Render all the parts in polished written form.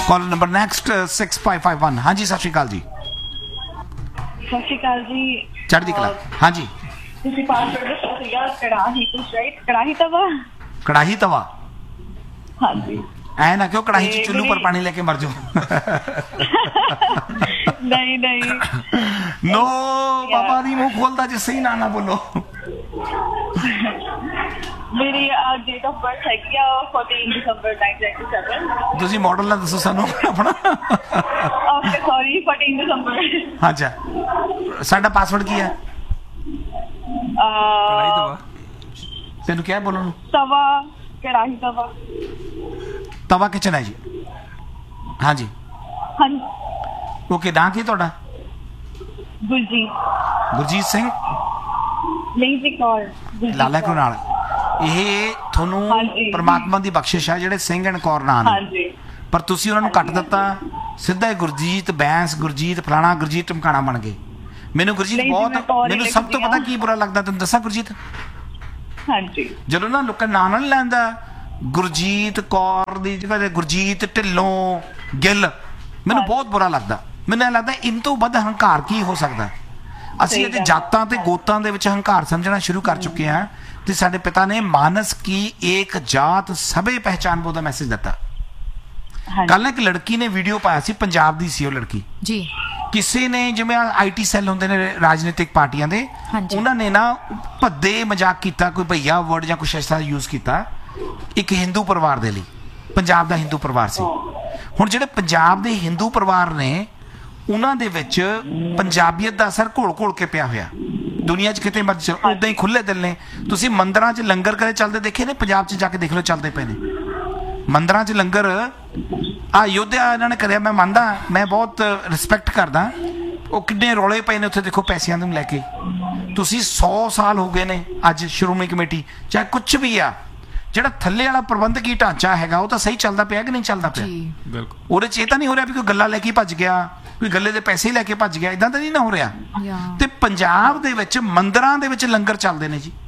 Call number next 6551। ਹਾਂਜੀ ਸਤਿ ਸ਼੍ਰੀ ਅਕਾਲ ਜੀ। ਸਤਿ ਸ਼੍ਰੀ ਅਕਾਲ ਜੀ। ਚੜ੍ਹਦੀ ਕਲਾ। ਹਾਂਜੀ ਤੁਸੀਂ ਪਾਸਵਰਡ ਦੱਸਿਆ ਸੀਗਾ ਕੜਾਹੀ ਕੁਛ ਰਾਈਟ ਕੜਾਹੀ ਤਵਾ। ਕੜਾਹੀ ਤਵਾ। ਹਾਂਜੀ ਐ ਨਾ ਕਿਉਂ ਕੜਾਹੀ ਚ ਚੁੱਲ੍ਹੇ ਪਰ ਪਾਣੀ ਲੈ ਕੇ ਮਰ ਜਾਓ। ਨਹੀਂ ਨਹੀਂ ਨੋ ਬਾਬਾ ਦੀ ਮੂੰਹ ਖੋਲਦਾ ਜੇ ਸਹੀ ਨਾ ਬੋਲੋ। ਮੇਰੀ ਡੇਟ ਆਫ ਬਰਥ ਹੈਗੀ ਆ 14 ਦਸੰਬਰ 1997। ਤੁਸੀਂ ਮਾਡਲ ਨਾ ਦੱਸੋ ਸਾਨੂੰ ਆਪਣਾ। ਓਕੇ ਸੌਰੀ 14 ਦਸੰਬਰ। ਅੱਛਾ ਸਾਡਾ ਪਾਸਵਰਡ ਕੀ ਹੈ? ਕੜਾਹੀ ਤਵਾ। ਤੈਨੂੰ ਕਿਹਾ ਬੋਲਣ ਨੂੰ? ਤਵਾ ਕੜਾਹੀ ਤਵਾ। ਤਵਾ ਕਿਚਨ ਹੈ ਜੀ। ਹਾਂਜੀ ਹਾਂਜੀ ਓਕੇ। ਨਾਂ ਕੀ ਤੁਹਾਡਾ? ਗੁਰਜੀਤ। ਗੁਰਜੀਤ ਸਿੰਘ ਨਹੀਂ ਜੀ ਕੌਰ। ਲਾਲਾ ਕਿਉਂ ਨਾਲ। ਇਹ ਤੁਹਾਨੂੰ ਹਾਂਜੀ। ਪਰਮਾਤਮਾ ਦੀ ਬਖਸ਼ਿਸ਼ ਹੈ ਜਿਹੜੇ ਸਿੰਘ ਐਂਡ ਕੌਰ ਨਾਂ ਨੇ, ਹਾਂਜੀ ਪਰ ਤੁਸੀਂ ਉਹਨਾਂ ਨੂੰ ਕੱਟ ਦਿੱਤਾ। ਸਿੱਧਾ ਹੀ ਗੁਰਜੀਤ ਬੈਂਸ, ਗੁਰਜੀਤ ਫਲਾਣਾ, ਗੁਰਜੀਤ ਟਮਕਾਣਾ ਬਣ ਗਏ। ਮੈਨੂੰ ਗੁਰਜੀਤ ਨਹੀਂ ਜੀ, ਮੈਂ ਬਹੁਤ ਕੌਰ ਹੀ ਮੈਨੂੰ ਸਭ ਤੋਂ ਲਿਖਦੀ ਪਤਾ ਹਾਂ। ਕੀ ਬੁਰਾ ਲੱਗਦਾ ਤੈਨੂੰ ਦੱਸਾਂ ਗੁਰਜੀਤ? ਹਾਂਜੀ ਜਦੋਂ ਨਾ ਲੋਕਾਂ ਨਾਂ ਨਹੀਂ ਲੈਂਦਾ ਗੁਰਜੀਤ ਕੌਰ ਦੀ ਜਗ੍ਹਾ ਤੇ ਗੁਰਜੀਤ ਢਿੱਲੋਂ ਗਿੱਲ, ਮੈਨੂੰ ਬਹੁਤ ਬੁਰਾ ਲੱਗਦਾ। ਮੈਨੂੰ ਇਹ ਲੱਗਦਾ ਇਨ ਤੋਂ ਵੱਧ ਹੰਕਾਰ ਕੀ ਹੋ ਸਕਦਾ। ਅਸੀਂ ਇਹਦੇ ਜਾਤਾਂ ਤੇ ਗੋਤਾਂ ਦੇ ਵਿੱਚ ਹੰਕਾਰ ਸਮਝਣਾ ਸ਼ੁਰੂ ਕਰ ਚੁੱਕੇ ਹਾਂ ਤੇ ਸਾਡੇ ਪਿਤਾ ਨੇ ਮਾਨਸ ਕੀ ਏਕ ਜਾਤ ਸਭੇ ਪਹਿਚਾਨ ਬੋ ਦਾ ਮੈਸੇਜ ਦਿੱਤਾ। ਕੱਲ ਇੱਕ ਲੜਕੀ ਨੇ ਵੀਡੀਓ ਪਾਇਆ ਸੀ, ਪੰਜਾਬ ਦੀ ਸੀ ਉਹ ਲੜਕੀ ਜੀ। ਕਿਸੇ ਨੇ ਜਿਵੇਂ ਆਈਟੀ ਸੈੱਲ ਹੁੰਦੇ ਨੇ ਰਾਜਨੀਤਿਕ ਪਾਰਟੀਆਂ ਦੇ, ਉਹਨਾਂ ਨੇ ਨਾ ਭੱਦੇ ਮਜ਼ਾਕ ਕੀਤਾ, ਕੋਈ ਭਈਆ ਵਰਡ ਜਾਂ ਕੁਛ ਐਸਾ ਯੂਜ਼ ਕੀਤਾ ਇੱਕ ਹਿੰਦੂ ਪਰਿਵਾਰ ਦੇ ਲਈ। ਪੰਜਾਬ ਦਾ ਹਿੰਦੂ ਪਰਿਵਾਰ ਸੀ। ਹੁਣ ਜਿਹੜੇ ਪੰਜਾਬ ਦੇ ਹਿੰਦੂ ਪਰਿਵਾਰ ਨੇ ਉਹਨਾਂ ਦੇ ਵਿੱਚ ਪੰਜਾਬੀਅਤ ਦਾ ਅਸਰ ਘੋਲ ਘੋਲ ਕੇ ਪਿਆ ਹੋਇਆ। ਦੁਨੀਆ 'ਚ ਕਿਤੇ ਮਰਜ਼ੀ ਉਦਾਂ ਹੀ ਖੁੱਲੇ ਦਿਲ ਨੇ। ਤੁਸੀਂ ਮੰਦਰਾਂ 'ਚ ਲੰਗਰ ਕਦੇ ਚੱਲਦੇ ਦੇਖੇ ਨੇ? ਪੰਜਾਬ 'ਚ ਜਾ ਕੇ ਦੇਖ ਲਓ, ਚੱਲਦੇ ਪਏ ਨੇ ਮੰਦਰਾਂ 'ਚ ਲੰਗਰ। ਆ ਯੋਧਿਆ ਇਹਨਾਂ ਨੇ ਕਰਿਆ, ਮੈਂ ਮੰਨਦਾ, ਮੈਂ ਬਹੁਤ ਰਿਸਪੈਕਟ ਕਰਦਾ। ਉਹ ਕਿੰਨੇ ਰੌਲੇ ਪਏ ਨੇ ਉੱਥੇ, ਦੇਖੋ ਪੈਸਿਆਂ ਨੂੰ ਲੈ ਕੇ। ਤੁਸੀਂ 100 ਸਾਲ ਹੋ ਗਏ ਨੇ ਅੱਜ ਸ਼੍ਰੋਮਣੀ ਕਮੇਟੀ ਚਾਹੇ ਕੁਛ ਵੀ ਆ, ਜਿਹੜਾ ਥੱਲੇ ਵਾਲਾ ਪ੍ਰਬੰਧਕੀ ਢਾਂਚਾ ਹੈਗਾ ਉਹ ਤਾਂ ਸਹੀ ਚੱਲਦਾ ਪਿਆ ਕਿ ਨਹੀਂ ਚੱਲਦਾ ਪਿਆ? ਬਿਲਕੁਲ। ਉਹਦੇ 'ਚ ਇਹ ਤਾਂ ਨਹੀਂ ਹੋ ਰਿਹਾ ਵੀ ਕੋਈ ਗੱਲਾਂ ਲੈ ਕੇ ਭੱਜ ਗਿਆ, ਕੋਈ ਗੱਲੇ ਦੇ ਪੈਸੇ ਲੈ ਕੇ ਭੱਜ ਗਿਆ, ਇਦਾਂ ਤਾਂ ਨਹੀਂ ਨਾ ਹੋ ਰਿਹਾ। ਤੇ ਪੰਜਾਬ ਦੇ ਵਿੱਚ ਮੰਦਰਾਂ ਦੇ ਵਿੱਚ ਲੰਗਰ ਚੱਲਦੇ ਨੇ ਜੀ,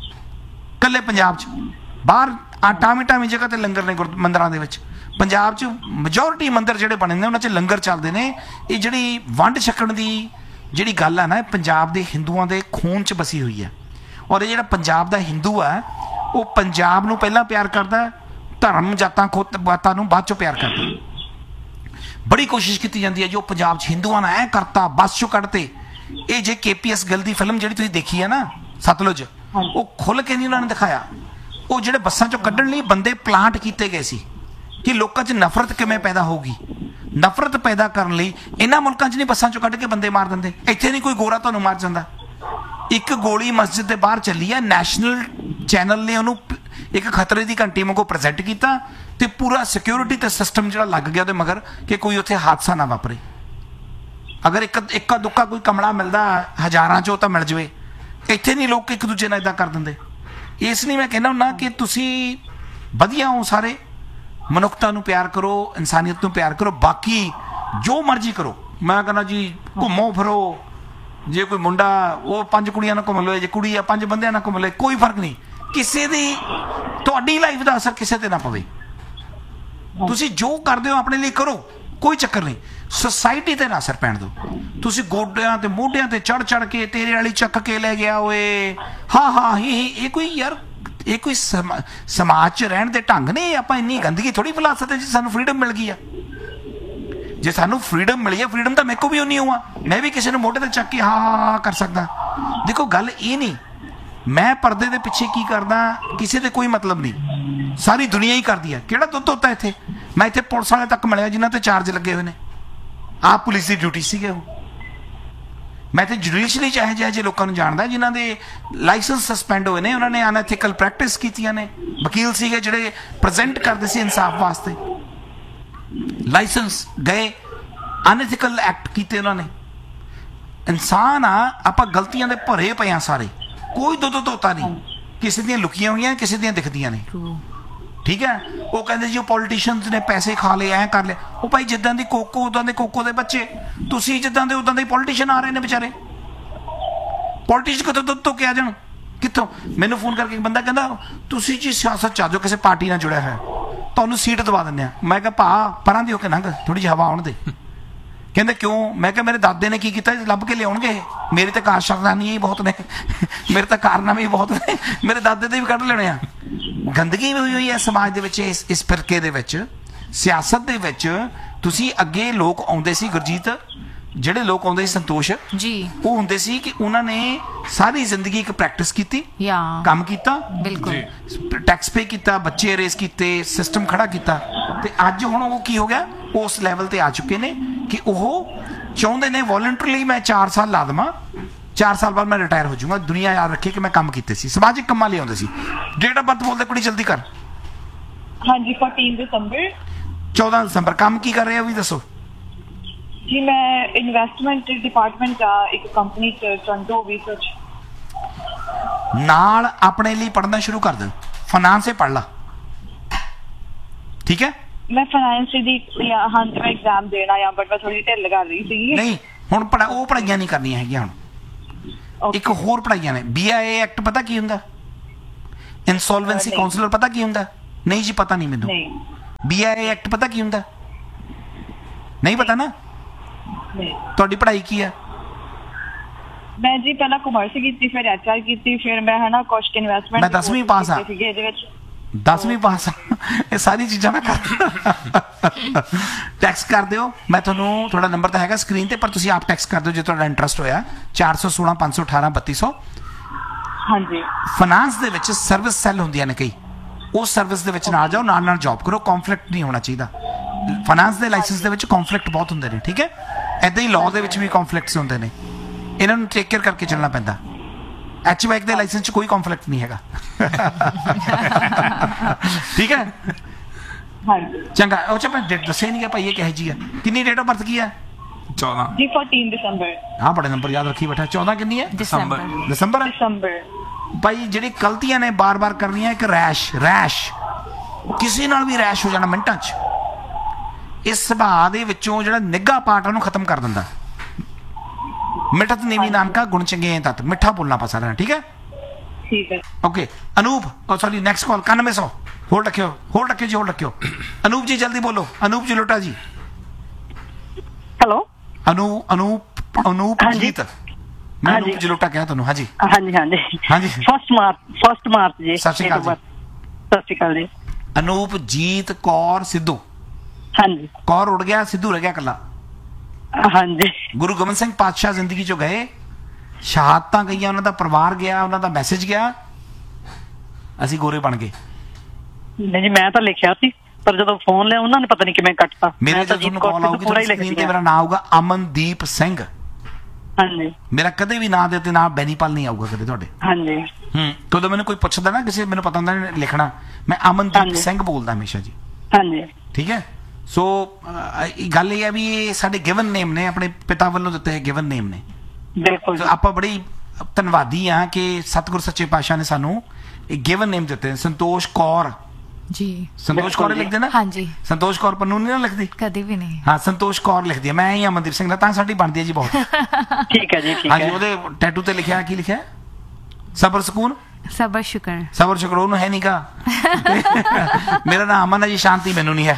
ਕੱਲੇ ਪੰਜਾਬ 'ਚ। ਬਾਹਰ ਟਾਵੀਂ ਜਗ੍ਹਾ ਤੇ ਲੰਗਰ ਨੇ ਮੰਦਰਾਂ ਦੇ ਵਿੱਚ। ਪੰਜਾਬ 'ਚ ਮੈਜੋਰਿਟੀ ਮੰਦਿਰ ਜਿਹੜੇ ਬਣੇ ਨੇ ਉਹਨਾਂ 'ਚ ਲੰਗਰ ਚੱਲਦੇ ਨੇ। ਇਹ ਜਿਹੜੀ ਵੰਡ ਛਕਣ ਦੀ ਜਿਹੜੀ ਗੱਲ ਹੈ ਨਾ, ਇਹ ਪੰਜਾਬ ਦੇ ਹਿੰਦੂਆਂ ਦੇ ਖੂਨ 'ਚ ਬਸੀ ਹੋਈ ਹੈ। ਔਰ ਇਹ ਜਿਹੜਾ ਪੰਜਾਬ ਦਾ ਹਿੰਦੂ ਹੈ ਉਹ ਪੰਜਾਬ ਨੂੰ ਪਹਿਲਾਂ ਪਿਆਰ ਕਰਦਾ, ਧਰਮ ਜਾਤਾਂ ਬਾਤਾਂ ਨੂੰ ਬਾਅਦ 'ਚੋਂ ਪਿਆਰ ਕਰਦਾ। ਬੜੀ ਕੋਸ਼ਿਸ਼ ਕੀਤੀ ਜਾਂਦੀ ਹੈ ਜੋ ਪੰਜਾਬ 'ਚ ਹਿੰਦੂਆਂ ਨੇ ਐਂ ਕਰਤਾ, ਬੱਸ 'ਚੋਂ ਕੱਢਤੇ। ਇਹ ਜੇ KPS ਗਿੱਲ ਦੀ ਫਿਲਮ ਜਿਹੜੀ ਤੁਸੀਂ ਦੇਖੀ ਹੈ ਨਾ ਸਤਲੁਜ, ਉਹ ਖੁੱਲ ਕੇ ਨਹੀਂ ਉਹਨਾਂ ਨੇ ਦਿਖਾਇਆ। ਉਹ ਜਿਹੜੇ ਬੱਸਾਂ 'ਚੋਂ ਕੱਢਣ ਲਈ ਬੰਦੇ ਪਲਾਂਟ ਕੀਤੇ ਗਏ ਸੀ ਕਿ ਲੋਕਾਂ 'ਚ ਨਫ਼ਰਤ ਕਿਵੇਂ ਪੈਦਾ ਹੋਊਗੀ। ਨਫ਼ਰਤ ਪੈਦਾ ਕਰਨ ਲਈ ਇਹਨਾਂ ਮੁਲਕਾਂ 'ਚ ਨਹੀਂ ਬੱਸਾਂ 'ਚੋਂ ਕੱਢ ਕੇ ਬੰਦੇ ਮਾਰ ਦਿੰਦੇ। ਇੱਥੇ ਨਹੀਂ ਕੋਈ ਗੋਰਾ ਤੁਹਾਨੂੰ ਮਾਰ ਜਾਂਦਾ। ਇੱਕ ਗੋਲੀ ਮਸਜਿਦ ਦੇ ਬਾਹਰ ਚੱਲੀ ਹੈ, ਨੈਸ਼ਨਲ ਚੈਨਲ ਨੇ ਉਹਨੂੰ ਇੱਕ ਖਤਰੇ ਦੀ ਘੰਟੀ ਵਾਂਗੂ ਪ੍ਰੈਜ਼ੈਂਟ ਕੀਤਾ ਤੇ ਪੂਰਾ ਸਿਕਿਉਰਿਟੀ ਤੇ ਸਿਸਟਮ ਜਿਹੜਾ ਲੱਗ ਗਿਆ ਉਹਦੇ ਮਗਰ ਕਿ ਕੋਈ ਉੱਥੇ ਹਾਦਸਾ ਨਾ ਵਾਪਰੇ। ਅਗਰ ਇੱਕਾ ਦੁੱਕਾ ਕੋਈ ਕਮਲਾ ਮਿਲਦਾ ਹਜ਼ਾਰਾਂ 'ਚੋਂ ਤਾਂ ਮਿਲ ਜਾਵੇ। ਇੱਥੇ ਨਹੀਂ ਲੋਕ ਇੱਕ ਦੂਜੇ ਨਾਲ ਇਦਾਂ ਕਰ ਦਿੰਦੇ। ਇਸ ਲਈ ਮੈਂ ਕਹਿੰਦਾ ਹੁੰਦਾ ਕਿ ਤੁਸੀਂ ਵਧੀਆ ਹੋ, ਸਾਰੇ ਮਨੁੱਖਤਾ ਨੂੰ ਪਿਆਰ ਕਰੋ, ਇਨਸਾਨੀਅਤ ਨੂੰ ਪਿਆਰ ਕਰੋ, ਬਾਕੀ ਜੋ ਮਰਜ਼ੀ ਕਰੋ। ਮੈਂ ਕਹਿੰਦਾ ਜੀ ਘੁੰਮੋ ਫਿਰੋ, ਜੇ ਕੋਈ ਮੁੰਡਾ ਉਹ 5 ਕੁੜੀਆਂ ਨਾਲ ਘੁੰਮ ਲਵੇ, ਜੇ ਕੁੜੀ ਆ 5 ਬੰਦਿਆਂ ਨਾਲ ਘੁੰਮ ਲਵੇ, ਕੋਈ ਫਰਕ ਨਹੀਂ। ਕਿਸੇ ਦੀ ਤੁਹਾਡੀ ਲਾਈਫ ਦਾ ਅਸਰ ਕਿਸੇ ਤੇ ਨਾ ਪਵੇ। ਤੁਸੀਂ ਜੋ ਕਰਦੇ ਹੋ ਆਪਣੇ ਲਈ ਕਰੋ, ਕੋਈ ਚੱਕਰ ਨਹੀਂ। ਸੋਸਾਇਟੀ ਤੇ ਨਾ ਅਸਰ ਪੈਣ ਦਿਓ। ਤੁਸੀਂ ਗੋਡਿਆਂ ਤੇ ਮੋਢਿਆਂ ਤੇ ਚੜ ਕੇ ਤੇਰੇ ਵਾਲੀ ਚੱਕ ਕੇ ਲੈ ਗਿਆ ਓਏ, ਹਾਂ ਇਹ ਕੋਈ ਯਾਰ, ਇਹ ਕੋਈ ਸਮਾਜ 'ਚ ਰਹਿਣ ਦੇ ਢੰਗ ਨੇ। ਆਪਾਂ ਇੰਨੀ ਗੰਦਗੀ ਥੋੜੀ ਫੈਲਾ ਸਕਦੇ ਜੀ। ਸਾਨੂੰ ਫਰੀਡਮ ਮਿਲ ਗਈ ਆ। ਜੇ ਸਾਨੂੰ ਫਰੀਡਮ ਮਿਲੀ ਹੈ, ਫਰੀਡਮ ਤਾਂ ਮੇਰੇ ਕੋਲ ਵੀ ਉਨੀ ਹੋਆ। ਮੈਂ ਵੀ ਕਿਸੇ ਨੂੰ ਮੋਢੇ ਤੇ ਚੱਕ ਕੇ ਹਾਂ ਕਰ ਸਕਦਾ। ਦੇਖੋ ਗੱਲ ਇਹ ਨਹੀਂ ਮੈਂ ਪਰਦੇ ਦੇ ਪਿੱਛੇ ਕੀ ਕਰਦਾ, ਕਿਸੇ ਦੇ ਕੋਈ ਮਤਲਬ ਨਹੀਂ। ਸਾਰੀ ਦੁਨੀਆ ਹੀ ਕਰਦੀ ਹੈ। ਕਿਹੜਾ ਦੁੱਧ ਹੁੰਦਾ ਇੱਥੇ? ਮੈਂ ਇੱਥੇ ਪੁਲਿਸ ਵਾਲੇ ਤੱਕ ਮਿਲਿਆ ਜਿਨ੍ਹਾਂ ਤੇ ਚਾਰਜ ਲੱਗੇ ਹੋਏ ਨੇ। ਆਪ ਪੁਲਿਸ ਦੀ ਡਿਊਟੀ ਸੀਗੇ ਉਹ। ਮੈਂ ਤੇ ਜੁਡੀਸ਼ਰੀ ਜਿਹੇ ਜਿਹੇ ਲੋਕਾਂ ਨੂੰ ਜਾਣਦਾ ਜਿਨ੍ਹਾਂ ਦੇ ਲਾਇਸੈਂਸ ਸਸਪੈਂਡ ਹੋਏ ਨੇ। ਉਹਨਾਂ ਨੇ ਅਨਐਥੀਕਲ ਪ੍ਰੈਕਟਿਸ ਕੀਤੀਆਂ ਨੇ। ਵਕੀਲ ਸੀਗੇ ਜਿਹੜੇ ਪ੍ਰੈਜ਼ੈਂਟ ਕਰਦੇ ਸੀ ਇਨਸਾਫ ਵਾਸਤੇ, ਲਾਇਸੈਂਸ ਗਏ, ਅਨਐਥੀਕਲ ਐਕਟ ਕੀਤੇ ਉਹਨਾਂ ਨੇ। ਇਨਸਾਨ ਆ, ਆਪਾਂ ਗਲਤੀਆਂ ਦੇ ਭਰੇ ਪਏ ਆ ਸਾਰੇ। ਕੋਈ ਦੁੱਧ ਧੋਤਾ ਨਹੀਂ। ਕਿਸੇ ਦੀਆਂ ਲੁਕੀਆਂ ਹੋਈਆਂ, ਕਿਸੇ ਦੀਆਂ ਦਿਖਦੀਆਂ ਨੇ। ਠੀਕ ਹੈ। ਉਹ ਕਹਿੰਦੇ ਜੀ ਉਹ ਪੋਲੀਟੀਸ਼ੀਅਨਸ ਨੇ ਪੈਸੇ ਖਾ ਲਏ, ਐਂ ਕਰ ਲਿਆ। ਉਹ ਭਾਈ ਜਿੱਦਾਂ ਦੀ ਕੋਕੋ ਉਦਾਂ ਦੇ ਕੋਕੋ ਦੇ ਬੱਚੇ। ਤੁਸੀਂ ਜਿੱਦਾਂ ਦੇ ਉਦਾਂ ਦੇ ਪੋਲੀਟੀਸ਼ੀਅਨ ਆ ਰਹੇ ਨੇ ਵਿਚਾਰੇ। ਪੋਲੀਟੀਸ਼ੀਅਨ ਕਿੱਥੋਂ ਦੁੱਧ ਧੋ ਕੇ ਆ ਜਾਣ? ਕਿੱਥੋਂ? ਮੈਨੂੰ ਫੋਨ ਕਰਕੇ ਇੱਕ ਬੰਦਾ ਕਹਿੰਦਾ ਤੁਸੀਂ ਜੀ ਸਿਆਸਤ 'ਚ ਆ ਜਾਓ, ਕਿਸੇ ਪਾਰਟੀ ਨਾਲ ਜੁੜਿਆ ਹੈ। ਤੁਹਾਨੂੰ ਸੀਟ ਦਵਾ ਦਿੰਦੇ ਆ। ਮੈਂ ਕਿਹਾ ਭਾ ਪਰਾਂ ਦੀ ਹੋ ਕੇ ਲੰਘ, ਥੋੜੀ ਜਿਹੀ ਹਵਾ ਆਉਣ ਦੇ। ਕਹਿੰਦੇ ਕਿਉਂ? ਮੈਂ ਕਿਹਾ ਮੇਰੇ ਦਾਦੇ ਨੇ ਕੀ ਕੀਤਾ, ਲੱਭ ਕੇ ਲਿਆਉਣਗੇ ਇਹ। ਮੇਰੀ ਤਾਂ ਕਾਰ ਸ਼ਰਦਾਨੀਆਂ ਹੀ ਬਹੁਤ ਨੇ, ਮੇਰੇ ਤਾਂ ਕਾਰਨਾਮੇ ਹੀ ਬਹੁਤ ਨੇ, ਮੇਰੇ ਦਾਦੇ ਦੇ ਵੀ ਕੱਢ ਲੈਣੇ ਆ। ਗੰਦਗੀ ਵੀ ਹੋਈ ਹੈ ਸਮਾਜ ਦੇ ਵਿੱਚ, ਇਸ ਫਿਰਕੇ ਦੇ ਵਿੱਚ, ਸਿਆਸਤ ਦੇ ਵਿੱਚ। ਤੁਸੀਂ ਅੱਗੇ ਲੋਕ ਆਉਂਦੇ ਸੀ ਗੁਰਜੀਤ, ਜਿਹੜੇ ਲੋਕ ਆਉਂਦੇ ਸੀ ਸੰਤੋਸ਼ ਜੀ, ਉਹ ਹੁੰਦੇ ਸੀ ਕਿ ਉਹਨਾਂ ਨੇ ਸਾਰੀ ਜ਼ਿੰਦਗੀ ਇੱਕ ਪ੍ਰੈਕਟਿਸ ਕੀਤੀ, ਕੰਮ ਕੀਤਾ, ਬਿਲਕੁਲ ਟੈਕਸ ਪੇ ਕੀਤਾ, ਬੱਚੇ ਰੇਸ ਕੀਤੇ, ਸਿਸਟਮ ਖੜਾ ਕੀਤਾ। ਤੇ ਅੱਜ ਹੁਣ ਉਹ ਕੀ ਹੋ ਗਿਆ, ਉਸ ਲੈਵਲ ਤੇ ਆ ਚੁੱਕੇ ਨੇ ਕਿ ਉਹ ਚਾਹੁੰਦੇ ਨੇ ਵੋਲੰਟਰੀਲੀ ਮੈਂ 4 ਸਾਲ ਲਾ ਦੇਵਾਂ, 4 ਸਾਲ ਬਾਅਦ ਮੈਂ ਰਿਟਾਇਰ ਹੋ ਜਾਊਂਗਾ। ਦੁਨੀਆ ਯਾਦ ਰੱਖੇ ਕਿ ਮੈਂ ਕੰਮ ਕੀਤੇ ਸੀ, ਸਮਾਜਿਕ ਕੰਮਾਂ ਲਈ ਆਉਂਦੇ ਸੀ। ਡੇਟ ਆਫ ਬਰਥ ਬੋਲਦੇ ਕੁੜੀ ਜਲਦੀ ਕਰ। ਹਾਂਜੀ 14 ਦਸੰਬਰ 14 ਦਸੰਬਰ। ਕੰਮ ਕੀ ਕਰ ਰਹੇ ਹੋ ਵੀ ਦੱਸੋ। ਜੀ ਮੈਂ ਇਨਵੈਸਟਮੈਂਟ ਡਿਪਾਰਟਮੈਂਟ ਦਾ ਇੱਕ ਕੰਪਨੀ ਚ ਟੋਰਾਂਟੋ ਰਿਸਰਚ। ਨਾਲ ਆਪਣੇ ਲਈ ਪੜ੍ਹਨਾ ਸ਼ੁਰੂ ਕਰ ਦਿਓ, ਫਾਈਨਾਂਸ ਹੀ ਪੜ੍ਹ ਲਾ, ਠੀਕ ਹੈ। ਮੈਂ ਫਾਈਨੈਂਸ ਦੀ ਹਾਂ ਮੈਂ ਐਗਜ਼ਾਮ ਦੇਣਾ ਆ, ਬਟ ਮੈਂ ਥੋੜੀ ਢਿੱਲ ਕਰ ਰਹੀ ਸੀ। ਨਹੀਂ ਹੁਣ ਉਹ ਪੜ੍ਹਾਈਆਂ ਨਹੀਂ ਕਰਨੀਆਂ ਹੈਗੀਆਂ। ਹੁਣ ਇੱਕ ਹੋਰ ਪੜ੍ਹਾਈਆਂ ਨੇ। BIA ਐਕਟ ਪਤਾ ਕੀ ਹੁੰਦਾ? ਇਨਸੋਲਵੈਂਸੀ ਕਾਉਂਸਲਰ ਪਤਾ ਕੀ ਹੁੰਦਾ? ਨਹੀਂ ਜੀ ਪਤਾ ਨਹੀਂ ਮੈਨੂੰ। BIA ਐਕਟ ਪਤਾ ਕੀ ਹੁੰਦਾ? ਨਹੀਂ ਪਤਾ ਨਾ। ਤੁਹਾਡੀ ਪੜ੍ਹਾਈ ਕੀ ਆ? ਮੈਂ ਜੀ ਪਹਿਲਾਂ ਕਮਰਸ ਕੀਤੀ, ਫਿਰ HR ਕੀਤੀ, ਫਿਰ ਮੈਂ ਕੁਝ ਇਨਵੈਸਟਮੈਂਟ। ਮੈਂ 10ਵੀਂ ਪਾਸ ਆ। ਇਹਦੇ ਵਿੱਚ 10ਵੀਂ ਪਾਸ ਆ। ਇਹ ਸਾਰੀ ਚੀਜ਼ਾਂ ਮੈਂ ਕਰਦਾ। ਟੈਕਸ ਕਰ ਦਿਓ, ਮੈਂ ਤੁਹਾਨੂੰ ਤੁਹਾਡਾ ਨੰਬਰ ਤਾਂ ਹੈਗਾ ਸਕਰੀਨ ਤੇ, ਪਰ ਤੁਸੀਂ ਆਪ ਟੈਕਸ ਕਰ ਦਿਓ ਜੇ ਤੁਹਾਡਾ ਇੰਟਰਸਟ ਹੋਇਆ। 416 518 3200। ਹਾਂਜੀ। ਫਾਈਨਾਂਸ ਦੇ ਵਿੱਚ ਸਰਵਿਸ ਸੈੱਲ ਹੁੰਦੀਆਂ ਨੇ ਕਈ, ਉਸ ਸਰਵਿਸ ਦੇ ਵਿੱਚ ਨਾਲ ਜਾਓ, ਨਾਲ ਜੌਬ ਕਰੋ। ਕੌਨਫਲਿਕਟ ਨਹੀਂ ਹੋਣਾ ਚਾਹੀਦਾ। ਫਾਈਨਾਂਸ ਦੇ ਲਾਇਸੈਂਸ ਦੇ ਵਿੱਚ ਕੌਨਫਲਿਕਟ ਬਹੁਤ ਹੁੰਦੇ ਨੇ, ਠੀਕ ਹੈ। ਐਦਾਂ ਹੀ ਲਾਅ ਦੇ ਵਿੱਚ ਵੀ ਕੌਨਫਲਿਕਟਸ ਹੁੰਦੇ ਨੇ, ਇਹਨਾਂ ਨੂੰ ਟੇਕ ਕੇਅਰ ਕਰਕੇ ਚੱਲਣਾ ਪੈਂਦਾ। HVAC ਦੇ ਲਾਇਸੈਂਸ 'ਚ ਕੋਈ ਕੌਨਫਲਿਕਟ ਨਹੀਂ ਹੈਗਾ। ਠੀਕ ਹੈ। ਹਾਂਜੀ ਚੰਗਾ। ਉਹ ਚ ਮੈਂ ਡੇਟ ਦੱਸਿਆ ਨਹੀਂ ਗਿਆ ਭਾਈ, ਇਹ ਕਿਹੋ ਜੀ ਆ? ਕਿੰਨੀ ਡੇਟ ਆਫ ਬਰਥ ਕੀ ਹੈ? 14 ਜੀ 14 ਦਸੰਬਰ। ਹਾਂ ਬੜੇ ਨੰਬਰ ਯਾਦ ਰੱਖੀ ਬੈਠਾ। 14 ਕਿੰਨੀ ਹੈ? ਦਸੰਬਰ। ਦਸੰਬਰ। ਭਾਈ ਜਿਹੜੀ ਗਲਤੀਆਂ ਨੇ ਬਾਰ-ਬਾਰ ਕਰਨੀਆਂ, ਇੱਕ ਰੈਸ਼ ਕਿਸੇ ਨਾਲ ਵੀ ਰੈਸ਼ ਹੋ ਜਾਣਾ ਮਿੰਟਾਂ 'ਚ। ਇਸ ਸੁਭਾਅ ਦੇ ਵਿੱਚੋਂ ਜਿਹੜਾ ਨਿੱਘਾ ਪਾਰਟ ਉਹਨੂੰ ਖਤਮ ਕਰ ਦਿੰਦਾ। ਮਿੱਠਤ ਨੀਵੀਂ ਨਾਨਕਾ ਗੁਣ ਚੰਗੇ ਤਤ, ਮਿੱਠਾ ਬੋਲਣਾ ਪਸੰਦ ਹੈ, ਠੀਕ ਹੈ। ਠੀਕ ਹੈ। ਓਕੇ ਅਨੂਪ, ਸੌਰੀ ਨੈਕਸਟ ਕਾਲ 9100। ਹੋਲਡ ਰੱਖਿਓ। ਅਨੂਪ ਜੀ ਜਲਦੀ ਬੋਲੋ। ਅਨੂਪ ਜਲੋਟਾ ਜੀ। ਹੈਲੋ ਅਨੂਪ ਜੀਤ। ਮੈਂ ਅਨੂਪ ਜਲੋਟਾ ਕਿਹਾ ਤੁਹਾਨੂੰ। ਹਾਂਜੀ ਹਾਂਜੀ। ਫਸਟ ਮਾਰਚ ਜੀ। ਸਤਿ ਸ਼੍ਰੀ ਅਕਾਲ ਜੀ। ਅਨੂਪ ਜੀਤ ਕੌਰ ਸਿੱਧੂ। ਹਾਂਜੀ। ਕੌਰ ਉੜ ਗਿਆ, ਸਿੱਧੂ ਰਹਿ ਗਿਆ ਇਕੱਲਾ। ਹਾਂਜੀ। ਗੁਰੂ ਗੋਬਿੰਦ ਸਿੰਘ ਪਾਤਸ਼ਾਹ ਜ਼ਿੰਦਗੀ ਚੋਂ ਗਏ, ਸ਼ਹਾਦਤਾਂ ਗਈਆਂ, ਉਹਨਾਂ ਦਾ ਪਰਿਵਾਰ ਗਿਆ, ਉਹਨਾਂ ਦਾ ਮੈਸੇਜ ਗਿਆ, ਅਸੀਂ ਗੋਰੇ ਬਣ ਗਏ। ਨਹੀਂ ਜੀ ਮੈਂ ਤਾਂ ਲਿਖਿਆ ਸੀ, ਪਰ ਜਦੋਂ ਫੋਨ ਲਿਆ ਉਹਨਾਂ ਨੇ ਪਤਾ ਨਹੀਂ ਕਿਵੇਂ ਕੱਟਤਾ। ਮੇਰੇ ਜਦੋਂ ਤੁਹਾਨੂੰ ਕਾਲ ਆਊਗੀ ਤਾਂ ਸਕਰੀਨ ਤੇ ਮੇਰਾ ਨਾਮ ਆਊਗਾ ਅਮਨਦੀਪ ਸਿੰਘ। ਹਾਂਜੀ। ਮੇਰਾ ਕਦੇ ਵੀ ਨਾਂ ਦੇ ਉੱਤੇ ਨਾਮ ਬੈਨੀਪਾਲ ਨਹੀਂ ਆਊਗਾ ਕਦੇ ਤੁਹਾਡੇ। ਹਾਂਜੀ। ਕਦੋਂ ਮੈਨੂੰ ਕੋਈ ਪੁੱਛਦਾ ਨਾ, ਕਿਸੇ ਮੈਨੂੰ ਪਤਾ ਹੁੰਦਾ ਲਿਖਣਾ, ਮੈਂ ਅਮਨਦੀਪ ਸਿੰਘ ਬੋਲਦਾ ਹਮੇਸ਼ਾ ਜੀ। ਹਾਂਜੀ। ਠੀਕ ਹੈ। ਸੋ ਗੱਲ ਇਹ ਹੈ ਵੀ ਇਹ ਸਾਡੇ ਗਿਵਨ ਨੇਮ ਨੇ, ਆਪਣੇ ਪਿਤਾ ਵੱਲੋਂ ਦਿੱਤੇ ਗਿਵਨ ਨੇਮ ਨੇ। ਬਿਲਕੁਲ। ਆਪਾਂ ਬੜੀ ਧੰਨਵਾਦੀ ਹਾਂ ਕਿ ਸਤਿਗੁਰ ਸੱਚੇ ਪਾਤਸ਼ਾਹ ਨੇ ਸਾਨੂੰ ਇਹ ਗਿਵਨ ਨੇਮ ਦਿੱਤੇ। ਸੰਤੋਸ਼ ਕੌਰ ਜੀ। ਸੰਤੋਸ਼ ਕੌਰ ਲਿਖਦੇ ਨਾ? ਹਾਂਜੀ। ਸੰਤੋਸ਼ ਕੌਰ ਪੰਨੂ ਨਹੀਂ ਨਾ ਲਿਖਦੀ ਕਦੇ ਵੀ ਨਹੀਂ। ਹਾਂ ਸੰਤੋਸ਼ ਕੌਰ ਲਿਖਦੀ ਹੈ। ਮੈਂ ਹੀ ਅਮਨਦੀਪ ਸਿੰਘ ਦਾ, ਤਾਂ ਸਾਡੀ ਬਣਦੀ ਹੈ ਜੀ ਬਹੁਤ। ਠੀਕ ਹੈ ਜੀ। ਹਾਂਜੀ। ਉਹਦੇ ਟੈਟੂ ਤੇ ਲਿਖਿਆ ਕੀ ਲਿਖਿਆ? ਸਬਰ ਸਕੂਨ ਸਬਰ ਸ਼ੁਕਰ। ਉਹਨੂੰ ਹੈ ਨੀਗਾ। ਮੇਰਾ ਨਾਮ ਅਮਨ ਹੈ ਜੀ, ਸ਼ਾਂਤੀ ਮੈਨੂੰ ਨਹੀਂ ਹੈ।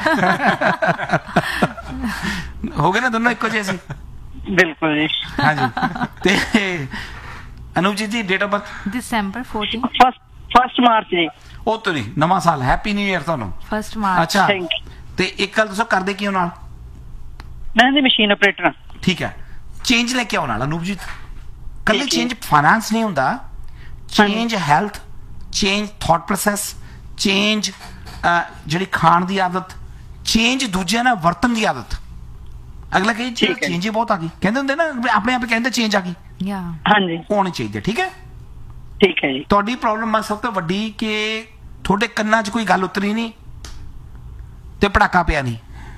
ਹੋ ਗਏ ਨਾ ਦੋਨੋਂ ਇੱਕੋ ਜਿਹੇ ਸੀ। ਬਿਲਕੁਲ ਜੀ। ਹਾਂਜੀ। ਤੇ ਅਨੂਪ ਜੀ date of birth? December 14। First March ਜੀ। ਉਹ ਤੋਂ ਨਹੀਂ, ਨਵਾਂ ਸਾਲ, ਹੈਪੀ ਨਿਊ ਈਅਰ ਤੁਹਾਨੂੰ। First March. ਅੱਛਾ। ਤੇ ਇੱਕ ਗੱਲ ਦੱਸੋ, ਕਰਦੇ ਕੀ ਹੋ ਨਾਲ? ਮੈਂ ਦੀ ਮਸ਼ੀਨ ਆਪਰੇਟਰ। ਠੀਕ ਹੈ। ਚੇਂਜ ਲੈ ਕੇ ਆਉਣ ਵਾਲਾ ਅਨੂਪ ਜੀ। ਕੱਲੇ ਚੇਂਜ ਫਾਈਨਾਂਸ ਨਹੀਂ ਹੁੰਦਾ, change health, change thought process, change ਜਿਹੜੀ ਖਾਣ ਦੀ ਆਦਤ, ਚੇਂਜ ਦੂਜਿਆਂ ਨਾਲ ਵਰਤਨ ਦੀ ਆਦਤ। ਅਗਲਾ ਕਹੇ ਚੇਂਜ ਹੀ ਬਹੁਤ ਆ ਗਈ, ਕਹਿੰਦੇ ਹੁੰਦੇ ਨਾ ਆਪਣੇ ਆਪ ਕਹਿੰਦੇ ਚੇਂਜ ਆ ਗਈ। ਹਾਂਜੀ। ਹੋਣੀ ਚਾਹੀਦੀ। ਠੀਕ ਹੈ। ਠੀਕ ਹੈ ਜੀ। ਤੁਹਾਡੀ ਪ੍ਰੋਬਲਮ ਸਭ ਤੋਂ ਵੱਡੀ ਕਿ ਤੁਹਾਡੇ ਕੰਨਾਂ 'ਚ ਕੋਈ ਗੱਲ ਉਤਰੀ ਨਹੀਂ ਤੇ ਪੜਾਕਾ ਪਿਆ ਨਹੀਂ।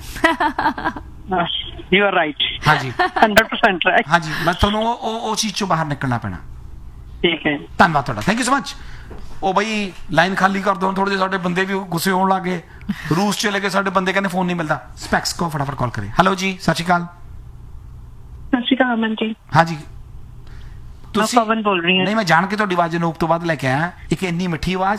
You are right. ਹਾਂਜੀ 100% ਰਾਈਟ। ਹਾਂਜੀ। ਮੈਂ ਤੁਹਾਨੂੰ ਉਹ ਚੀਜ਼ ਚੋਂ ਬਾਹਰ ਨਿਕਲਣਾ ਪੈਣਾ। ਠੀਕ ਹੈ। ਧੰਨਵਾਦ ਤੁਹਾਡਾ, ਥੈਂਕ ਯੂ ਸੋ ਮਚ। ਉਹ ਬਈ ਲਾਈਨ ਖਾਲੀ ਕਰ ਦੋ ਥੋੜੇ ਜਿਹੇ, ਸਾਡੇ ਬੰਦੇ ਵੀ ਗੁੱਸੇ ਹੋਣ ਲੱਗੇ। ਰੂਸ ਚਲੇ ਗਏ ਸਾਡੇ ਬੰਦੇ, ਕਹਿੰਦੇ ਫੋਨ ਨਹੀਂ ਮਿਲਦਾ। ਸਪੈਕਸ ਕੋ ਫਟਾਫਟ ਕਾਲ ਕਰੇ। ਹੈਲੋ ਜੀ, ਸਤਿ ਸ਼੍ਰੀ ਅਕਾਲ। ਸਤਿ ਸ਼੍ਰੀ ਅਕਾਲ ਅਮਨ ਜੀ। ਹਾਂਜੀ। ਤੁਸੀਂ ਪਵਨ ਬੋਲ ਰਹੀ ਹਾਂ। ਨਹੀਂ, ਮੈਂ ਜਾਣ ਕੇ ਤੁਹਾਡੀ ਆਵਾਜ਼ ਅਨੂਪ ਤੋਂ ਬਾਅਦ ਲੈ ਕੇ ਆਇਆ। ਇੱਕ ਇੰਨੀ ਮਿੱਠੀ ਆਵਾਜ਼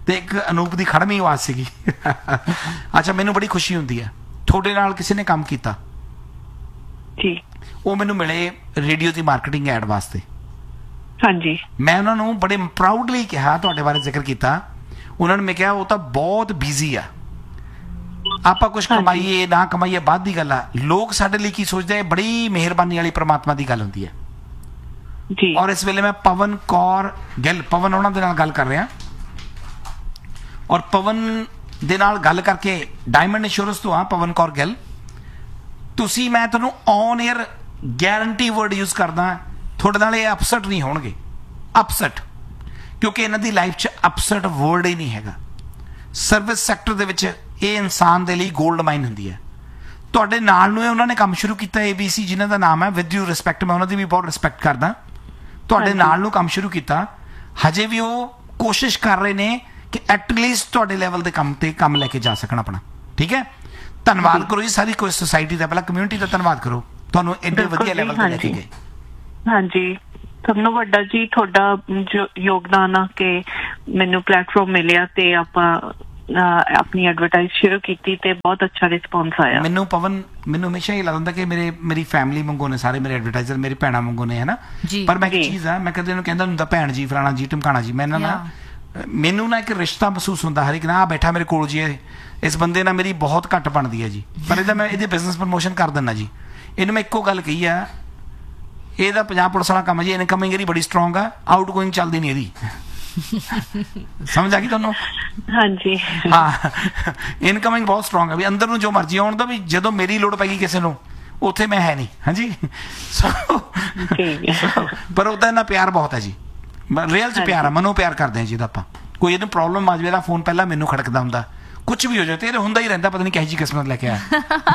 ਤੇ ਇੱਕ ਅਨੂਪ ਦੀ ਖੜਵੀਂ ਆਵਾਜ਼ ਸੀਗੀ। ਅੱਛਾ, ਮੈਨੂੰ ਬੜੀ ਖੁਸ਼ੀ ਹੁੰਦੀ ਹੈ ਤੁਹਾਡੇ ਨਾਲ ਕਿਸੇ ਨੇ ਕੰਮ ਕੀਤਾ। ਜੀ। ਉਹ ਮੈਨੂੰ ਮਿਲੇ ਰੇਡੀਓ ਦੀ ਮਾਰਕੀਟਿੰਗ ਐਡ ਵਾਸਤੇ। ਹਾਂਜੀ। ਮੈਂ ਉਹਨਾਂ ਨੂੰ ਬੜੇ ਪ੍ਰਾਊਡਲੀ ਕਿਹਾ, ਤੁਹਾਡੇ ਬਾਰੇ ਜ਼ਿਕਰ ਕੀਤਾ। ਉਹਨਾਂ ਨੇ ਮੈਂ ਕਿਹਾ ਉਹ ਤਾਂ ਬਹੁਤ ਬਿਜ਼ੀ ਆ, ਆਪਾਂ ਕੁਝ ਕਮਾਈਏ ਨਾ ਕਮਾਈਏ ਬਾਅਦ ਦੀ ਗੱਲ ਆ, ਲੋਕ ਸਾਡੇ ਲਈ ਕੀ ਸੋਚਦੇ ਆ, ਬੜੀ ਮਿਹਰਬਾਨੀ ਵਾਲੀ ਪ੍ਰਮਾਤਮਾ ਦੀ ਗੱਲ ਹੁੰਦੀ ਹੈ ਜੀ। ਔਰ ਇਸ ਵੇਲੇ ਮੈਂ ਪਵਨ ਕੌਰ ਗਿੱਲ, ਪਵਨ ਉਹਨਾਂ ਦੇ ਨਾਲ ਗੱਲ ਕਰ ਰਿਹਾ, ਔਰ ਪਵਨ ਦੇ ਨਾਲ ਗੱਲ ਕਰਕੇ ਡਾਇਮੰਡ ਇੰਸ਼ੋਰੈਂਸ ਤੋਂ ਆ ਪਵਨ ਕੌਰ ਗਿੱਲ। ਤੁਸੀਂ, ਮੈਂ ਤੁਹਾਨੂੰ on air guarantee word use ਕਰਦਾ, ਤੁਹਾਡੇ ਨਾਲ ਇਹ ਅਪਸੈਟ ਨਹੀਂ ਹੋਣਗੇ। ਅਪਸੈਟ, ਕਿਉਂਕਿ ਇਹਨਾਂ ਦੀ ਲਾਈਫ 'ਚ ਅਪਸੈਟ ਵਰਡ ਹੀ ਨਹੀਂ ਹੈਗਾ। ਸਰਵਿਸ ਸੈਕਟਰ ਦੇ ਵਿੱਚ ਇਹ ਇਨਸਾਨ ਦੇ ਲਈ ਗੋਲਡ ਮਾਈਨ ਹੁੰਦੀ ਹੈ। ਤੁਹਾਡੇ ਨਾਲ ਨੂੰ ਉਹਨਾਂ ਨੇ ਕੰਮ ਸ਼ੁਰੂ ਕੀਤਾ, ABC ਜਿਨ੍ਹਾਂ ਦਾ ਨਾਮ ਹੈ, ਵਿਦ ਯੂ ਰਿਸਪੈਕਟ, ਮੈਂ ਉਹਨਾਂ ਦੀ ਵੀ ਬਹੁਤ ਰਿਸਪੈਕਟ ਕਰਦਾ। ਤੁਹਾਡੇ ਨਾਲ ਨੂੰ ਕੰਮ ਸ਼ੁਰੂ ਕੀਤਾ, ਹਜੇ ਵੀ ਉਹ ਕੋਸ਼ਿਸ਼ ਕਰ ਰਹੇ ਨੇ ਕਿ ਐਟਲੀਸਟ ਤੁਹਾਡੇ ਲੈਵਲ ਦੇ ਕੰਮ ਤੇ ਕੰਮ ਲੈ ਕੇ ਜਾ ਸਕਣ ਆਪਣਾ। ਠੀਕ ਹੈ, ਧੰਨਵਾਦ ਕਰੋ ਜੀ ਸਾਰੀ ਕੋਈ ਸੋਸਾਇਟੀ ਦਾ, ਪਹਿਲਾਂ ਕਮਿਊਨਿਟੀ ਦਾ ਧੰਨਵਾਦ ਕਰੋ, ਤੁਹਾਨੂੰ ਐਡੇ ਵਧੀਆ ਲੈਵਲ ਤੇ ਲੈ ਕੇ ਗਏ। ਹਾਂਜੀ, ਸਭ ਤੋਂ ਵੱਡਾ ਜੀ ਤੁਹਾਡਾ ਜੋ ਯੋਗਦਾਨ ਆ ਕਿ ਮੈਨੂੰ ਪਲੇਟਫਾਰਮ ਮਿਲਿਆ ਤੇ ਆਪਾਂ ਆਪਣੀ ਐਡਵਰਟਾਈਜ਼ ਸ਼ੁਰੂ ਕੀਤੀ ਤੇ ਬਹੁਤ ਅੱਛਾ ਰਿਸਪੌਂਸ ਆਇਆ। ਮੈਨੂੰ ਪਵਨ, ਮੈਨੂੰ ਹਮੇਸ਼ਾ ਹੀ ਲੱਗਦਾ ਕਿ ਮੇਰੀ ਫੈਮਿਲੀ ਵਾਂਗੂ ਨੇ ਸਾਰੇ ਮੇਰੇ ਐਡਵਰਟਾਈਜ਼ਰ, ਮੇਰੀ ਭੈਣਾਂ ਵਾਂਗੂ ਨੇ, ਹੈ ਨਾ। ਪਰ ਮੈਂ ਇੱਕ ਚੀਜ਼ ਆ, ਮੈਂ ਕਦੇ ਇਹਨੂੰ ਕਹਿੰਦਾ ਹੁੰਦਾ ਭੈਣ ਜੀ, ਫਲਾਣਾ ਜੀ, ਟਮਕਾਣਾ ਜੀ, ਮੈਂ ਨਾ ਮੈਨੂੰ ਨਾ ਇੱਕ ਰਿਸ਼ਤਾ ਮਹਿਸੂਸ ਹੁੰਦਾ ਹਰ ਇੱਕ ਨਾ, ਆ ਬੈਠਾ ਮੇਰੇ ਕੋਲ ਜੀ, ਇਸ ਬੰਦੇ ਨਾਲ ਮੇਰੀ ਬਹੁਤ ਘੱਟ ਬਣਦੀ ਹੈ ਜੀ, ਪਰ ਇਹਦਾ ਮੈਂ ਇਹਦੇ ਬਿਜ਼ਨਸ ਪ੍ਰਮੋਸ਼ਨ ਕਰ ਦਿੰਦਾ ਜੀ। ਇਹਨੂੰ ਮੈਂ ਇੱਕੋ ਗੱਲ ਕਹੀ ਆ, ਇਹਦਾ ਪੰਜਾਬ ਪੁਲਿਸ ਵਾਲਾ ਕੰਮ ਹੈ ਜੀ, ਇਨਕਮਿੰਗ ਇਹਦੀ ਬੜੀ ਸਟਰੋਂਗ ਆ, ਆਊਟ ਗੋਇੰਗ ਚੱਲਦੀ ਨਹੀਂ ਇਹਦੀ। ਸਮਝ ਆ ਗਈ ਤੁਹਾਨੂੰ? ਹਾਂਜੀ। ਹਾਂ, ਇਨਕਮਿੰਗ ਬਹੁਤ ਸਟਰੋਂਗ ਆ, ਵੀ ਅੰਦਰ ਨੂੰ ਜੋ ਮਰਜ਼ੀ ਆਉਣ ਦਾ, ਵੀ ਜਦੋਂ ਮੇਰੀ ਲੋੜ ਪੈਗੀ ਕਿਸੇ ਨੂੰ ਉੱਥੇ ਮੈਂ ਹੈ ਨਹੀਂ। ਹਾਂਜੀ, ਪਰ ਉਹਦਾ ਇਹਨਾਂ ਪਿਆਰ ਬਹੁਤ ਹੈ ਜੀ, ਰੀਅਲ 'ਚ ਪਿਆਰ ਆ, ਮਨੋਂ ਪਿਆਰ ਕਰਦੇ ਆ ਜਿਹਦਾ ਆਪਾਂ। ਕੋਈ ਇਹਨੂੰ ਪ੍ਰੋਬਲਮ ਆ ਜਾਵੇ ਤਾਂ ਫੋਨ ਪਹਿਲਾਂ ਮੈਨੂੰ ਖੜਕਦਾ ਹੁੰਦਾ, ਕੁਝ ਵੀ ਹੋ ਜਾਏ ਤੇ ਇਹ ਹੁੰਦਾ ਹੀ ਰਹਿੰਦਾ, ਪਤਾ ਨਹੀਂ ਕਿਹੋ ਜਿਹੀ ਕਿਸਮਤ ਲੈ ਕੇ ਆਇਆ।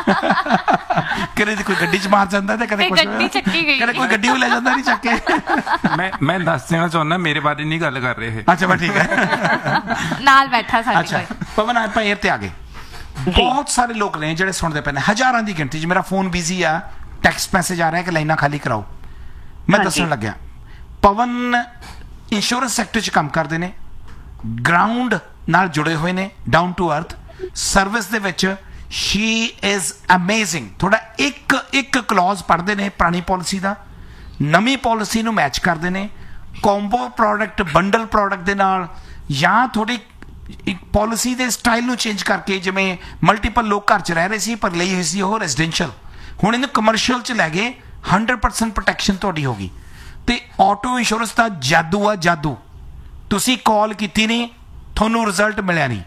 ਕਦੇ ਕੋਈ ਗੱਡੀ 'ਚ ਮਾਰ ਜਾਂਦਾ ਤੇ ਕਦੇ ਗੱਡੀ ਚੱਕੀ ਗਈ, ਕਦੇ ਕੋਈ ਗੱਡੀ ਵੀ ਲੈ ਜਾਂਦਾ ਨਹੀਂ ਚੱਕ ਕੇ। ਮੈਂ ਦੱਸ ਦੇਣਾ ਚਾਹੁੰਦਾ, ਮੇਰੇ ਬਾਰੇ ਨਹੀਂ ਗੱਲ ਕਰ ਰਹੇ। ਅੱਛਾ, ਮੈਂ ਠੀਕ ਹੈ, ਨਾਲ ਬੈਠਾ ਸਾਡੇ। ਅੱਛਾ ਪਵਨ, ਆਪਾਂ 에ਅਰ ਤੇ ਆ ਗਏ। ਬਹੁਤ ਸਾਰੇ ਲੋਕ ਨੇ ਜਿਹੜੇ ਸੁਣਦੇ ਪਏ ਨੇ, ਹਜ਼ਾਰਾਂ ਦੀ ਗਿਣਤੀ 'ਚ। ਮੇਰਾ ਫੋਨ ਬਿਜ਼ੀ ਆ, ਟੈਕਸਟ ਮੈਸੇਜ ਆ ਰਿਹਾ ਕਿ ਲਾਈਨਾਂ ਖਾਲੀ ਕਰਾਓ। ਮੈਂ ਦੱਸਣ ਲੱਗਿਆ, ਪਵਨ ਇੰਸ਼ੋਰੈਂਸ ਸੈਕਟਰ 'ਚ ਕੰਮ ਕਰਦੇ ਨੇ, ਗਰਾਊਂਡ ਨਾਲ ਜੁੜੇ ਹੋਏ ਨੇ, ਡਾਊਨ ਟੂ ਅਰਥ ਸਰਵਿਸ ਦੇ ਵਿੱਚ। She is amazing. ਥੋੜਾ ਇੱਕ ਕਲੌਜ਼ ਪੜ੍ਹਦੇ ਨੇ ਪੁਰਾਣੀ ਪਾਲਿਸੀ ਦਾ, ਨਵੀਂ ਪਾਲਿਸੀ ਨੂੰ ਮੈਚ ਕਰਦੇ ਨੇ, ਕੰਬੋ ਪ੍ਰੋਡਕਟ, ਬੰਡਲ ਪ੍ਰੋਡਕਟ ਦੇ ਨਾਲ, ਜਾਂ ਥੋੜੀ ਇੱਕ ਪਾਲਿਸੀ ਦੇ ਸਟਾਈਲ ਨੂੰ ਚੇਂਜ ਕਰਕੇ। ਜਿਵੇਂ ਮਲਟੀਪਲ ਲੋਕ ਘਰ 'ਚ ਰਹਿ ਰਹੇ ਸੀ ਪਰ ਲਈ ਹੋਈ ਸੀ ਉਹ ਰੈਜ਼ੀਡੈਂਸ਼ੀਅਲ, ਹੁਣ ਇਹਨੂੰ ਕਮਰਸ਼ੀਅਲ 'ਚ ਲੈ ਗਏ। 100% ਪ੍ਰੋਟੈਕਸ਼ਨ ਤੁਹਾਡੀ ਹੋ ਗਈ। ਤੇ ਆਟੋ ਇੰਸ਼ੋਰੈਂਸ ਦਾ ਜਾਦੂ ਆ, ਜਾਦੂ। ਤੁਸੀਂ ਕਾਲ ਕੀਤੀ ਨਹੀਂ, ਤੁਹਾਨੂੰ ਰਿਜ਼ਲਟ ਮਿਲਿਆ ਨਹੀਂ।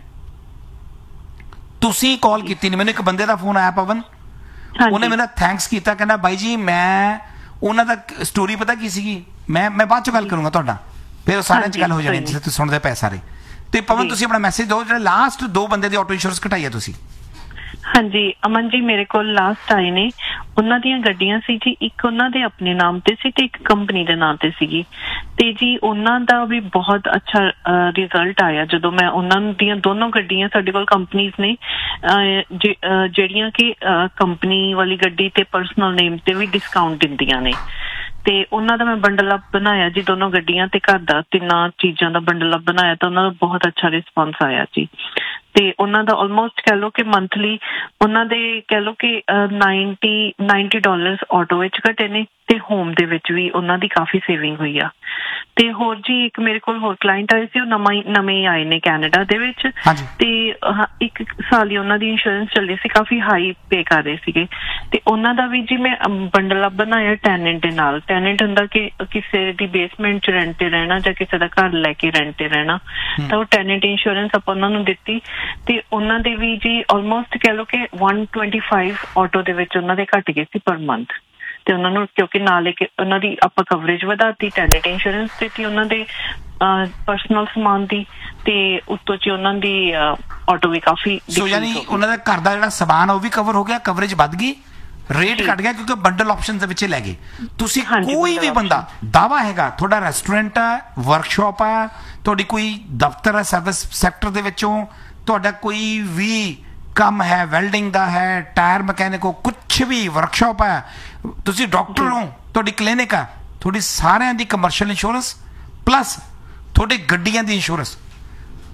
ਤੁਸੀਂ ਕਾਲ ਕੀਤੀ ਨਹੀਂ, ਮੈਨੂੰ ਇੱਕ ਬੰਦੇ ਦਾ ਫੋਨ ਆਇਆ ਪਵਨ, ਉਹਨੇ ਮੇਰਾ ਥੈਂਕਸ ਕੀਤਾ, ਕਹਿੰਦਾ ਬਾਈ ਜੀ ਮੈਂ, ਉਹਨਾਂ ਦਾ ਸਟੋਰੀ ਪਤਾ ਕੀ ਸੀਗੀ, ਮੈਂ ਬਾਅਦ 'ਚ ਗੱਲ ਕਰੂੰਗਾ ਤੁਹਾਡਾ, ਫਿਰ ਸਾਰਿਆਂ 'ਚ ਗੱਲ ਹੋ ਜਾਣੀ ਜਿੱਥੇ ਤੁਸੀਂ ਸੁਣਦੇ ਪਏ ਸਾਰੇ। ਤੇ ਪਵਨ ਤੁਸੀਂ ਆਪਣਾ ਮੈਸੇਜ ਦਿਓ, ਜਿਹੜੇ ਲਾਸਟ 2 ਬੰਦੇ ਦੀ ਆਟੋ ਇੰਸ਼ੋਰੈਂਸ ਘਟਾਈ ਹੈ ਤੁਸੀਂ। ਹਾਂਜੀ ਅਮਨ ਜੀ, ਮੇਰੇ ਕੋਲ ਲਾਸਟ ਆਏ ਨੇ, ਉਹਨਾਂ ਦੀਆਂ ਗੱਡੀਆਂ ਸੀ ਜੀ, ਇੱਕ ਉਹਨਾਂ ਦੇ ਆਪਣੇ ਨਾਮ ਤੇ ਸੀ ਤੇ ਇੱਕ ਕੰਪਨੀ ਦੇ ਨਾਮ ਤੇ ਸੀਗੀ। ਤੇ ਜੀ ਉਹਨਾਂ ਦਾ ਵੀ ਬਹੁਤ ਅੱਛਾ ਰਿਜ਼ਲਟ ਆਇਆ ਜਦੋਂ ਮੈਂ ਉਹਨਾਂ ਦੀਆਂ ਦੋਨੋਂ ਗੱਡੀਆਂ, ਸਾਡੇ ਕੋਲ ਕੰਪਨੀਜ਼ ਨੇ ਜਿਹੜੀਆਂ ਕਿ ਕੰਪਨੀ ਵਾਲੀ ਗੱਡੀ ਤੇ ਪਰਸਨਲ ਨੇਮ ਤੇ ਵੀ ਡਿਸਕਾਊਂਟ ਦਿੰਦੀਆਂ ਨੇ। ਤੇ ਉਹਨਾਂ ਦਾ ਮੈਂ ਬੰਡਲ ਅਪ ਬਣਾਇਆ ਜੀ, ਦੋਨੋਂ ਗੱਡੀਆਂ ਤੇ ਘਰ ਦਾ, 3 ਚੀਜ਼ਾਂ ਦਾ ਬੰਡਲ ਅਪ ਬਣਾਇਆ ਤਾਂ ਉਹਨਾਂ ਦਾ ਬਹੁਤ ਅੱਛਾ ਰਿਸਪੌਂਸ ਆਇਆ ਜੀ। ਤੇ ਉਹਨਾਂ ਦਾ ਆਲਮੋਸਟ ਕਹਿ ਲਓ ਕਿ ਮੰਥਲੀ ਉਹਨਾਂ ਦੇ ਕਹਿ ਲਓ ਕਿ $90 ਆਟੋ ਵਿੱਚ ਘਟੇ ਨੇ ਤੇ ਹੋਮ ਦੇ ਵਿੱਚ ਵੀ ਉਹਨਾਂ ਦੀ ਕਾਫੀ ਸੇਵਿੰਗ ਹੋਈ ਆ। ਤੇ ਹੋਰ ਜੀ ਇੱਕ ਮੇਰੇ ਕੋਲ ਹੋਰ ਕਲਾਇੰਟ ਆਏ ਸੀ, ਉਹ ਨਵੇਂ ਆਏ ਨੇ ਕੈਨੇਡਾ ਦੇ ਵਿੱਚ, ਤੇ 1 ਸਾਲ ਹੀ ਉਹਨਾਂ ਦੀ ਇੰਸ਼ੋਰੈਂਸ ਚੱਲੀ ਸੀ, ਕਾਫੀ ਹਾਈ ਪੇ ਕਰ ਰਹੇ ਸੀਗੇ। ਤੇ ਉਹਨਾਂ ਦਾ ਵੀ ਜੀ ਮੈਂ ਬੰਡਲ ਅਪ ਬਣਾਇਆ ਟੈਨੈਂਟ ਦੇ ਨਾਲ। ਟੈਨੈਂਟ ਹੁੰਦਾ ਕਿ ਕਿਸੇ ਦੀ ਬੇਸਮੈਂਟ 'ਚ ਰੈਂਟ ਤੇ ਰਹਿਣਾ ਜਾਂ ਕਿਸੇ ਦਾ ਘਰ ਲੈ ਕੇ ਰੈਂਟ ਤੇ ਰਹਿਣਾ, ਤਾਂ ਉਹ ਟੈਨੈਂਟ ਇੰਸ਼ੋਰੈਂਸ ਆਪਾਂ ਉਹਨਾਂ ਨੂੰ ਦਿੱਤੀ। ਤੇ ਉਹਨਾਂ ਦੇ ਵੀ ਜੀ ਆਲਮੋਸਟ ਕਹਿ ਲਓ ਕਿ 125 ਆਟੋ ਦੇ ਵਿੱਚ ਉਹਨਾਂ ਦੇ ਘਟ ਗਏ ਸੀ ਪਰ ਮੰਥ। ਤੇ ਉਹਨਾਂ ਨੂੰ ਕਿਉਂਕਿ ਨਾਲ ਉਹਨਾਂ ਦੀ ਆਪਾਂ ਕਵਰੇਜ ਵਧਾਤੀ, ਟੈਨੈਂਟ ਇੰਸ਼ੋਰੈਂਸ ਦਿੱਤੀ ਉਹਨਾਂ ਦੇ ਪਰਸਨਲ ਸਮਾਨ ਦੀ, ਤੇ ਉੱਤੋਂ ਚ ਉਹਨਾਂ ਦੀ ਆਟੋ ਵੀ ਕਾਫੀ। ਸੋ ਯਾਨੀ ਉਹਨਾਂ ਦਾ ਘਰ ਦਾ ਜਿਹੜਾ ਸਮਾਨ ਉਹ ਵੀ ਕਵਰ ਹੋ ਗਿਆ, ਕਵਰੇਜ ਵੱਧ ਗਈ, ਰੇਟ ਘਟ ਗਿਆ ਕਿਉਂਕਿ ਬੰਡਲ ਆਪਸ਼ਨ ਦੇ ਵਿੱਚ ਲੈ ਗਏ ਤੁਸੀਂ। ਕੋਈ ਵੀ ਬੰਦਾ ਦਾਵਾ ਹੈਗਾ, ਤੁਹਾਡਾ ਰੈਸਟੋਰੈਂਟ ਹੈ, ਵਰਕਸ਼ਾਪ ਹੈ, ਤੁਹਾਡੀ ਕੋਈ ਦਫ਼ਤਰ ਹੈ ਸਰਵਿਸ ਸੈਕਟਰ ਦੇ ਵਿੱਚੋਂ, ਤੁਹਾਡਾ ਕੋਈ ਵੀ ਕੰਮ ਹੈ, ਵੈਲਡਿੰਗ ਦਾ ਹੈ, ਟਾਇਰ ਮਕੈਨਿਕ ਹੋ, ਕੁਛ ਵੀ ਵਰਕਸ਼ਾਪ ਹੈ, ਤੁਸੀਂ ਡਾਕਟਰ ਹੋ, ਤੁਹਾਡੀ ਕਲੀਨਿਕ ਹੈ, ਤੁਹਾਡੀ ਸਾਰਿਆਂ ਦੀ ਕਮਰਸ਼ੀਅਲ ਇੰਸ਼ੋਰੈਂਸ ਪਲੱਸ ਤੁਹਾਡੇ ਗੱਡੀਆਂ ਦੀ ਇੰਸ਼ੋਰੈਂਸ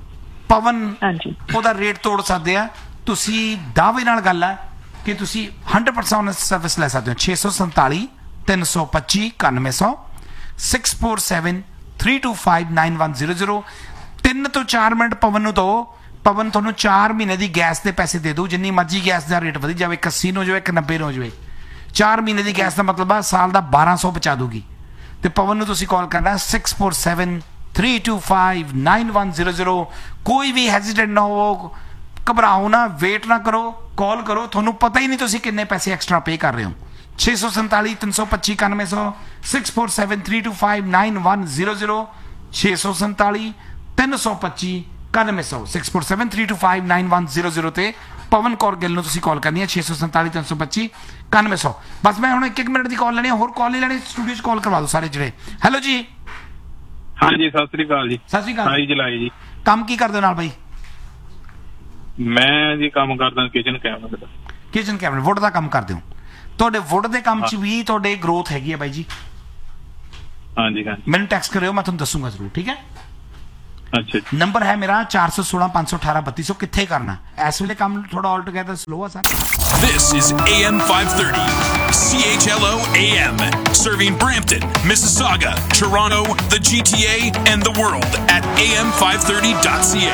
ਪਵਨ ਹਾਂਜੀ ਉਹਦਾ ਰੇਟ ਤੋੜ ਸਕਦੇ ਆ। ਤੁਸੀਂ ਦਾਅਵੇ ਨਾਲ ਗੱਲ ਹੈ ਕਿ ਤੁਸੀਂ 100% ਸਰਵਿਸ ਲੈ ਸਕਦੇ ਹੋ। 647 325 9100 647 325 9100। 3 ਤੋਂ 4 ਮਿੰਟ ਪਵਨ ਨੂੰ ਦਿਓ। ਪਵਨ ਤੁਹਾਨੂੰ 4 ਮਹੀਨੇ ਦੀ ਗੈਸ ਦੇ ਪੈਸੇ ਦੇ ਦੂ। ਜਿੰਨੀ ਮਰਜ਼ੀ ਗੈਸ ਦਾ ਰੇਟ ਵਧੀ ਜਾਵੇ, 81 ਨੂੰ ਹੋ ਜਾਵੇ, 90 ਨੂੰ ਹੋ ਜਾਵੇ, 4 ਮਹੀਨੇ ਦੀ ਗੈਸ ਦਾ ਮਤਲਬ ਆ ਸਾਲ ਦਾ 1200 ਬਚਾ ਦੂਗੀ। ਤੇ ਪਵਨ ਨੂੰ ਤੁਸੀਂ ਕਾਲ ਕਰਨਾ 647 325 9100। ਕੋਈ ਵੀ ਹੈਜ਼ੀਟੇਟ ਨਾ ਹੋ, ਘਬਰਾਓ ਨਾ, ਵੇਟ ਨਾ ਕਰੋ, ਕਾਲ ਕਰੋ। ਤੁਹਾਨੂੰ ਪਤਾ ਹੀ ਨਹੀਂ ਤੁਸੀਂ ਕਿੰਨੇ ਪੈਸੇ ਐਕਸਟਰਾ ਪੇ ਕਰ ਰਹੇ ਹੋ। 647 325 9100 647 325 9100 647 325 9100 647 325 9100 ਤੇ ਪਵਨ ਕੌਰ ਗਿੱਲ ਨੂੰ ਤੁਸੀਂ ਕਾਲ ਕਰਨੀ ਹੈ 647 325 9100। ਬਸ ਮੈਂ ਹੁਣ 1 ਮਿੰਟ ਦੀ ਕਾਲ ਲੈਣੀ ਹੈ, ਹੋਰ ਕਾਲ ਨਹੀਂ ਲੈਣੀ। ਸਟੂਡੀਓ 'ਚ ਕਾਲ ਕਰਵਾ ਦਿਓ ਸਾਰੇ ਜਿਹੜੇ। ਹੈਲੋ ਜੀ। ਹਾਂਜੀ ਸਤਿ ਸ੍ਰੀ ਅਕਾਲ ਜੀ। ਸਤਿ ਸ਼੍ਰੀ ਅਕਾਲ। 28 ਜੁਲਾਈ ਜੀ। ਕੰਮ ਕੀ ਕਰਦੇ ਹੋ ਨਾਲ ਬਾਈ? ਮੈਂ ਜੀ ਕੰਮ ਕਰਦਾ ਕਿਚਨ ਕੈਬਨਿਟ ਦਾ। ਕਿਚਨ ਕੈਬਨਿਟ ਵੁੱਡ ਦਾ ਕੰਮ ਕਰਦੇ ਹੋ। ਤੁਹਾਡੇ ਵੁੱਡ ਦੇ ਕੰਮ 'ਚ ਵੀ ਤੁਹਾਡੇ ਗਰੋਥ ਹੈਗੀ ਹੈ ਬਾਈ ਜੀ। ਹਾਂਜੀ ਹਾਂਜੀ। ਮੈਨੂੰ ਟੈਕਸਟ ਕਰਿਓ, ਮੈਂ ਤੁਹਾਨੂੰ ਦੱਸੂਗਾ ਜ਼ਰੂਰ, ਠੀਕ ਹੈ? ਅੱਛਾ ਜੀ। ਨੰਬਰ ਹੈ ਮੇਰਾ 416 518 3200। ਕਿੱਥੇ ਕਰਨਾ ਇਸ ਵੇਲੇ ਕੰਮ? ਥੋੜਾ ਆਲ ਟੁਗੇਦਰ ਸਲੋ ਆ sir. This is AM 530, CHLO AM, serving Brampton, Mississauga, Toronto, the GTA, and the world at am530.ca.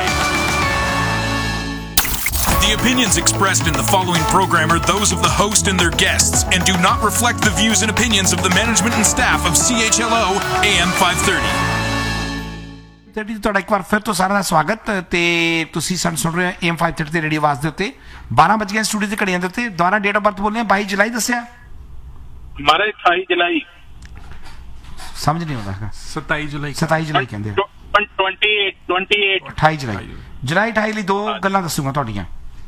The opinions expressed in the following program are those of the host and their guests and do not reflect the views and opinions of the management and staff of CHLO AM 530. ਤੁਹਾਡਾ ਇੱਕ ਵਾਰ ਫਿਰ ਤੋਂ ਸਾਰਿਆਂ ਦਾ ਸਵਾਗਤ। ਤੇ ਤੁਸੀਂ ਸਾਨੂੰ ਸੁਣ ਰਹੇ ਹੋ AM 530 ਤੇ ਰੇਡੀਓ ਆਵਾਜ਼ ਦੇ ਉੱਤੇ। 12 ਵਜ ਗਏ ਸਟੂਡੀਓ ਦੀ ਘੜੀਆਂ ਦੇ ਉੱਤੇ। ਦੁਬਾਰਾ ਡੇਟ ਆਫ ਬਰਥ ਬੋਲਦੇ 22 ਜੁਲਾਈ ਦੱਸਿਆ ਮਾਰੇ 28 ਜੁਲਾਈ। ਸਮਝ ਨਹੀਂ ਆਉਂਦਾ। 27 ਜੁਲਾਈ 27 ਜੁਲਾਈ ਕਹਿੰਦੇ ਆ। 28 ਜੁਲਾਈ। ਜੁਲਾਈ 28 ਲਈ ਦੋ ਗੱਲਾਂ ਦੱਸੂਗਾ ਤੁਹਾਡੀਆਂ।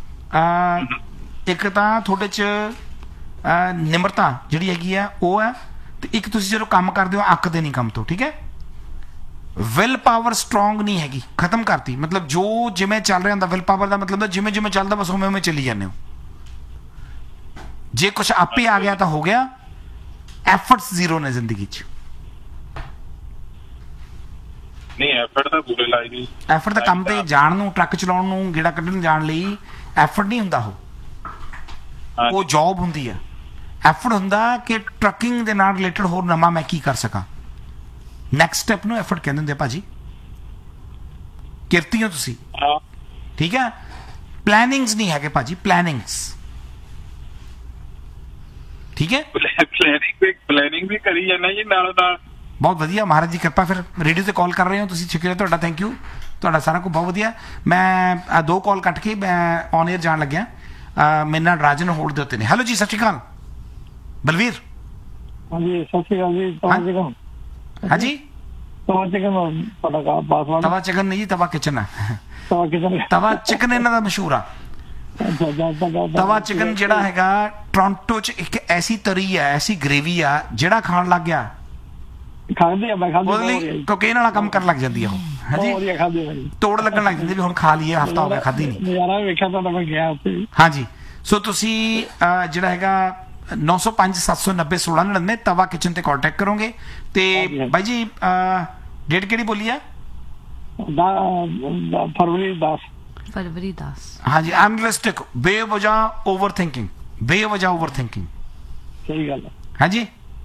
ਇੱਕ ਤਾਂ ਤੁਹਾਡੇ 'ਚ ਨਿਮਰਤਾ ਜਿਹੜੀ ਹੈਗੀ ਆ ਉਹ ਹੈ, ਤੇ ਇੱਕ ਤੁਸੀਂ ਜਦੋਂ ਕੰਮ ਕਰਦੇ ਹੋ ਅੱਕਦੇ ਨਹੀਂ ਕੰਮ ਤੋਂ, ਠੀਕ ਹੈ? ਵਿਲ ਪਾਵਰ ਸਟਰੋਂਗ ਨਹੀਂ ਹੈਗੀ, ਖਤਮ ਕਰਤੀ। ਮਤਲਬ ਜੋ ਜਿਵੇਂ ਚੱਲ ਰਿਹਾ ਹੁੰਦਾ, ਵਿਲ ਪਾਵਰ ਦਾ ਮਤਲਬ ਜਿਵੇਂ ਜਿਵੇਂ ਚੱਲਦਾ ਬਸ ਉਵੇਂ ਉਵੇਂ ਚੱਲੀ ਜਾਂਦੇ ਹੋ। ਜੇ ਕੁਛ ਆਪੇ ਆ ਗਿਆ ਤਾਂ ਹੋ ਗਿਆ। ਐਫਰਟਸ ਜ਼ੀਰੋ ਨੇ ਜ਼ਿੰਦਗੀ 'ਚ। ਨਹੀਂ ਐਫਰਟ ਤਾਂ ਪੂਰੇ ਲਾਈ ਜੀ। ਐਫਰਟ ਤਾਂ ਕੰਮ ਤੇ ਜਾਣ ਨੂੰ, ਟਰੱਕ ਚਲਾਉਣ ਨੂੰ, ਗੇੜਾ ਕੱਢਣ ਜਾਣ ਲਈ ਐਫਰਟ ਨਹੀਂ ਹੁੰਦਾ। ਉਹ ਜੌਬ ਹੁੰਦੀ ਆ। ਐਫਰਟ ਹੁੰਦਾ ਕਿ ਟਰੱਕਿੰਗ ਦੇ ਨਾਲ ਰਿਲੇਟਡ ਹੋਰ ਨਵਾਂ ਮੈਂ ਕੀ ਕਰ ਸਕਾਂ। ਨੈਕਸਟ ਸਟੈਪ ਨੂੰ ਐਫਰਟ ਕਹਿੰਦੇ ਹੁੰਦੇ ਆ ਭਾਜੀ। ਕਿਰਤੀ ਹੋ ਤੁਸੀਂ, ਠੀਕ ਹੈ? ਪਲੈਨਿੰਗਸ ਨਹੀਂ ਹੈਗੇ ਭਾਜੀ, ਪਲੈਨਿੰਗਸ, ਠੀਕ ਹੈ? ਪਲੈਨਿੰਗ ਵੀ ਕਰੀ ਜਾਂਦਾ ਜੀ ਨਾਲ ਨਾਲ। ਬਹੁਤ ਵਧੀਆ, ਮਹਾਰਾਜ ਦੀ ਕਿਰਪਾ। ਫਿਰ ਰੇਡੀਓ ਤੇ ਕਾਲ ਕਰ ਰਹੇ ਹੋ ਤੁਸੀਂ, ਸ਼ੁਕਰੀਆ ਤੁਹਾਡਾ, ਥੈਂਕ ਯੂ ਤੁਹਾਡਾ ਸਾਰਾ ਕੁਝ ਬਹੁਤ ਵਧੀਆ। ਮੈਂ 2 ਕਾਲ ਕੱਟ ਕੇ ਮੈਂ ਔਨ 에ਅਰ ਜਾਣ ਲੱਗਿਆ। ਮੇਰੇ ਨਾਲ ਰਾਜਨ ਹੋਲਡ ਦੇ ਉੱਤੇ ਨੇ। ਹੈਲੋ ਜੀ, ਸਤਿ ਸ਼੍ਰੀ ਅਕਾਲ। ਬਲਵੀਰ। ਹਾਂਜੀ ਸਤਿ ਸ਼੍ਰੀ ਅਕਾਲ ਜੀ। ਹਾਂਜੀ ਤਵਾ ਚਿਕਨ ਤੁਹਾਡਾ ਪਾਸਵਰਡ? ਤਵਾ ਚਿਕਨ ਨਹੀਂ ਜੀ, ਤਵਾ ਕਿਚਨ ਹੈ। ਤਵਾ ਕਿਚਨ, ਤਵਾ ਚਿਕਨ ਇਹਨਾਂ ਦਾ ਮਸ਼ਹੂਰ ਆ। ਤਵਾ ਚਿਕਨ ਜਿਹੜਾ ਹੈਗਾ ਟੋਰਾਂਟੋ 'ਚ ਇੱਕ ਐਸੀ ਤਰੀ ਆ, ਐਸੀ ਗ੍ਰੇਵੀ ਆ, ਜਿਹੜਾ ਖਾਣ ਲੱਗ ਗਿਆ ਖਾਂਦੇ ਆ। ਮੈਂ ਖਾਂਦੇ ਉਹਦੇ ਲਈ ਕੋਕੇਨ ਵਾਲਾ ਕੰਮ ਕਰਨ ਲੱਗ ਜਾਂਦੀ ਆ ਉਹ। ਹਾਂਜੀ, ਖਾਂਦੇ ਭਾਈ, ਤੋੜ ਲੱਗਣ ਲੱਗ ਜਾਂਦੀ ਵੀ ਹੁਣ ਖਾ ਲਈਏ, ਹਫਤਾ ਹੋ ਗਿਆ ਖਾਧੀ ਨਹੀਂ। ਨਜ਼ਾਰਾ ਵੇਖਿਆ ਤੁਹਾਡਾ, ਮੈਂ ਗਿਆ ਉੱਥੇ। ਹਾਂਜੀ, ਸੋ ਤੁਸੀਂ ਜਿਹੜਾ ਹੈਗਾ 905 790 1699 ਤਵਾ ਕਿਚਨ ਤੇ ਕੰਟੈਕਟ ਕਰੋਗੇ। ਤੇ ਬਾਈ ਜੀ ਡੇਟ ਕਿਹੜੀ ਬੋਲੀ ਆ? ਫਰਵਰੀ 10। ਹਾਂਜੀ, ਅਨਰਿਸਟਿਕ, ਬੇਵਜ੍ਹਾ ਓਵਰ ਥਿੰਕਿੰਗ, ਬੇਵਜ੍ਹਾ ਓਵਰ ਥਿੰਕਿੰਗ। ਸਹੀ ਗੱਲ ਹੈ। ਹਾਂਜੀ,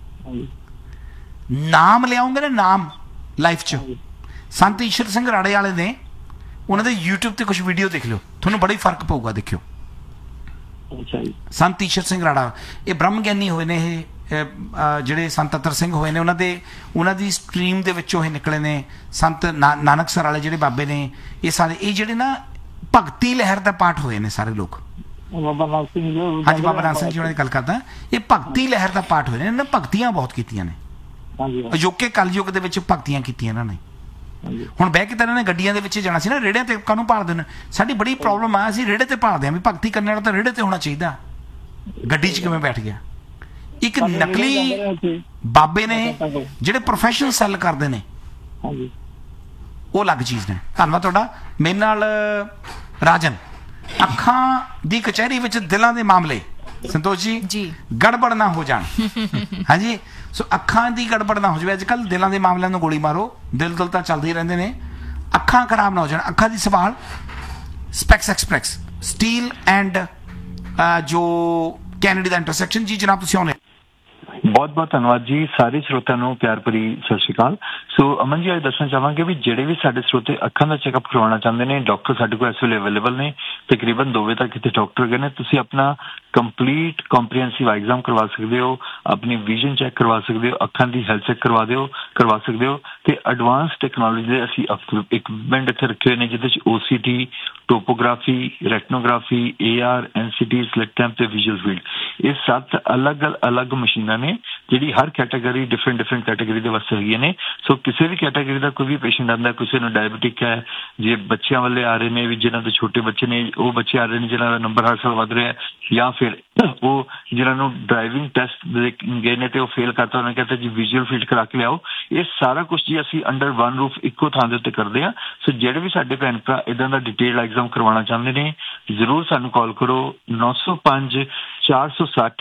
ਨਾਮ ਲਿਆਉਂਗੇ ਨਾ, ਨਾਮ ਲਾਈਫ 'ਚ। ਸੰਤ ਈਸ਼ਰ ਸਿੰਘ ਰਾੜੇ ਵਾਲੇ ਨੇ, ਉਹਨਾਂ ਦੇ YouTube ਤੇ ਕੁਝ ਵੀਡੀਓ ਦੇਖ ਲਿਓ, ਤੁਹਾਨੂੰ ਬੜਾ ਹੀ ਫਰਕ ਪਊਗਾ, ਦੇਖਿਓ। ਸੰਤ ਈਸ਼ਰ ਸਿੰਘ ਰਾੜਾ ਇਹ ਬ੍ਰਹਮ ਗਿਆਨੀ ਹੋਏ ਨੇ। ਇਹ ਜਿਹੜੇ ਸੰਤ ਅਤਰ ਸਿੰਘ ਹੋਏ ਨੇ, ਉਹਨਾਂ ਦੀ ਸਟਰੀਮ ਦੇ ਵਿੱਚੋਂ ਇਹ ਨਿਕਲੇ ਨੇ। ਸੰਤ ਨਾਨਕਸਰ ਵਾਲੇ ਜਿਹੜੇ ਬਾਬੇ ਨੇ, ਇਹ ਸਾਰੇ ਇਹ ਜਿਹੜੇ ਨਾ ਭਗਤੀ ਲਹਿਰ ਦਾ ਪਾਠ ਹੋਏ ਨੇ ਸਾਰੇ ਲੋਕ। ਬਾਬਾ ਨਾਨਕ ਸਿੰਘ ਜੀ। ਹਾਂਜੀ, ਬਾਬਾ ਨਾਨਕ ਸਿੰਘ ਜੀ ਉਹਨਾਂ ਦੀ ਗੱਲ ਕਰਦਾ। ਇਹ ਭਗਤੀ ਲਹਿਰ ਦਾ ਪਾਠ ਹੋਏ ਨੇ। ਇਹਨਾਂ ਨੇ ਭਗਤੀਆਂ ਬਹੁਤ ਕੀਤੀਆਂ ਨੇ। ਅਜੋਕੇ ਕਲਯੁੱਗ ਦੇ ਵਿੱਚ ਭਗਤੀਆਂ ਕੀਤੀਆਂ ਇਹਨਾਂ ਨੇ। ਹੁਣ ਬਹਿ ਕੇ ਤਾਂ ਇਹਨਾਂ ਨੇ ਗੱਡੀਆਂ ਦੇ ਵਿੱਚ ਜਾਣਾ ਸੀ ਨਾ, ਰੇੜਿਆਂ ਤੇ ਕਾਹਨੂੰ ਭਾਲਦੇ ਨੇ? ਸਾਡੀ ਬੜੀ ਪ੍ਰੋਬਲਮ ਆ, ਅਸੀਂ ਰੇੜੇ ਤੇ ਭਾਲਦੇ ਹਾਂ ਵੀ ਭਗਤੀ ਕਰਨ ਵਾਲਾ ਤਾਂ ਰੇੜੇ ਤੇ ਹੋਣਾ ਚਾਹੀਦਾ, ਗੱਡੀ 'ਚ ਕਿਵੇਂ ਬੈਠ ਗਿਆ? ਇੱਕ ਨਕਲੀ ਬਾਬੇ ਨੇ ਜਿਹੜੇ ਪ੍ਰੋਫੈਸ਼ਨਲ ਸੈੱਲ ਕਰਦੇ ਨੇ, ਉਹ ਅਲੱਗ ਚੀਜ਼ ਨੇ। ਧੰਨਵਾਦ ਤੁਹਾਡਾ। ਮੇਰੇ ਨਾਲ ਰਾਜਨ। ਅੱਖਾਂ ਦੀ ਕਚਹਿਰੀ ਵਿੱਚ ਦਿਲਾਂ ਦੇ ਮਾਮਲੇ, ਸੰਤੋਸ਼ ਜੀ, ਗੜਬੜ ਨਾ ਹੋ ਜਾਣ। ਹਾਂਜੀ, ਸੋ ਅੱਖਾਂ ਦੀ ਗੜਬੜ ਨਾ ਹੋ ਜਾਵੇ। ਅੱਜ ਕੱਲ੍ਹ ਦਿਲਾਂ ਦੇ ਮਾਮਲਿਆਂ ਨੂੰ ਗੋਲੀ ਮਾਰੋ, ਦਿਲ ਤਾਂ ਚੱਲਦੇ ਹੀ ਰਹਿੰਦੇ ਨੇ। ਅੱਖਾਂ ਖਰਾਬ ਨਾ ਹੋ ਜਾਣ, ਅੱਖਾਂ ਦੀ ਸੰਭਾਲ ਸਪੈਕਸ ਐਕਸਪ੍ਰੈਸ ਸਟੀਲ ਐਂਡ ਜੋ ਕੈਨੇਡੀ ਦਾ ਇੰਟਰਸੈਕਸ਼ਨ। ਜੀ ਜਨਾਬ ਤੁਸੀਂ ਆਉਣੇ। ਬਹੁਤ ਬਹੁਤ ਧੰਨਵਾਦ ਜੀ। ਸਾਰੇ ਸਰੋਤਿਆਂ ਨੂੰ ਪਿਆਰ ਭਰੀ ਸਤਿ ਸ਼੍ਰੀ ਅਕਾਲ। ਸੋ ਅਮਨ ਜੀ ਅੱਜ ਦੱਸਣਾ ਚਾਹਾਂਗੇ ਵੀ ਜਿਹੜੇ ਵੀ ਸਾਡੇ ਸਰੋਤੇ ਅੱਖਾਂ ਦਾ ਚੈੱਕਅਪ ਕਰਵਾਉਣਾ ਚਾਹੁੰਦੇ ਨੇ, ਡਾਕਟਰ ਸਾਡੇ ਕੋਲ ਇਸ ਵੇਲੇ ਅਵੇਲੇਬਲ ਨੇ। ਤਕਰੀਬਨ 2 ਵਜੇ ਤੱਕ ਇੱਥੇ ਡਾਕਟਰ ਗਏ ਨੇ। ਤੁਸੀਂ ਆਪਣਾ ਕੰਪਲੀਟ ਕੰਪਰੀਹੈਂਸਿਵ ਐਗਜ਼ਾਮ ਕਰਵਾ ਸਕਦੇ ਹੋ, ਆਪਣੀ ਵਿਜ਼ਨ ਚੈੱਕ ਕਰਵਾ ਸਕਦੇ ਹੋ, ਅੱਖਾਂ ਦੀ ਹੈਲਥ ਚੈੱਕ ਕਰਵਾ ਸਕਦੇ ਹੋ। ਤੇ ਐਡਵਾਂਸ ਟੈਕਨੋਲੋਜੀ ਦੇ ਅਸੀਂ ਇਕਵਿਪਮੈਂਟ ਇੱਥੇ ਰੱਖੇ ਹੋਏ ਨੇ ਜਿਹਦੇ ਚ OCT, topography, ਰੈਟਨੋਗ੍ਰਾਫੀ, AR, NCT, slit lamp ਤੇ ਵਿਜ਼ੂਅਲ ਫੀਲਡ, ਇਹ 7 ਅਲੱਗ ਮਸ਼ੀਨਾਂ ਨੇ ਜਿਹੜੀ ਹਰ ਕੈਟਾਗਰੀ ਡਿਫਰੈਂਟ ਕੈਟਾਗਰੀ ਦੇ ਵਾਸਤੇ ਹੈਗੀਆਂ ਨੇ। ਸੋ ਕਿਸੇ ਵੀ ਕੈਟਾਗਰੀ ਦਾ ਕੋਈ ਵੀ ਪੇਸ਼ੈਂਟ ਆਉਂਦਾ, ਕਿਸੇ ਨੂੰ ਡਾਇਬਟਿਕ ਹੈ, ਜੇ ਬੱਚਿਆਂ ਵਾਲੇ ਆ ਰਹੇ ਨੇ ਵੀ ਜਿਹਨਾਂ ਦੇ ਛੋਟੇ ਬੱਚੇ ਨੇ, ਉਹ ਬੱਚੇ ਆ ਰਹੇ ਨੇ ਜਿਹਨਾਂ ਦਾ ਨੰਬਰ ਹਰ ਸਾਲ ਵੱਧ ਰਿਹਾ, ਜਾਂ ਫਿਰ ਉਹ ਜਿਹਨਾਂ ਨੂੰ ਡਰਾਈਵਿੰਗ ਟੈਸਟ ਗਏ ਨੇ ਤੇ ਉਹ ਫੇਲ ਕਰਤਾ, ਉਹਨਾਂ ਨੇ ਕਹਿੰਦਾ ਜੀ ਵਿਜ਼ੂਅਲ ਫੀਲਡ ਕਰਾ ਕੇ ਲਿਆਓ। ਇਹ ਸਾਰਾ ਕੁਝ ਜੀ ਅਸੀਂ ਅੰਡਰ ਵਨ ਰੂਫ ਇੱਕੋ ਥਾਂ ਦੇ ਉੱਤੇ ਕਰਦੇ ਹਾਂ। ਸੋ ਜਿਹੜੇ ਵੀ ਸਾਡੇ ਭੈਣ ਭਰਾ ਇਦਾਂ ਦਾ ਡਿਟੇਲ ਐਗਜ਼ਾਮ ਕਰਵਾਉਣਾ ਚਾਹੁੰਦੇ ਨੇ, ਜ਼ਰੂਰ ਸਾਨੂੰ ਕਾਲ ਕਰੋ 905 460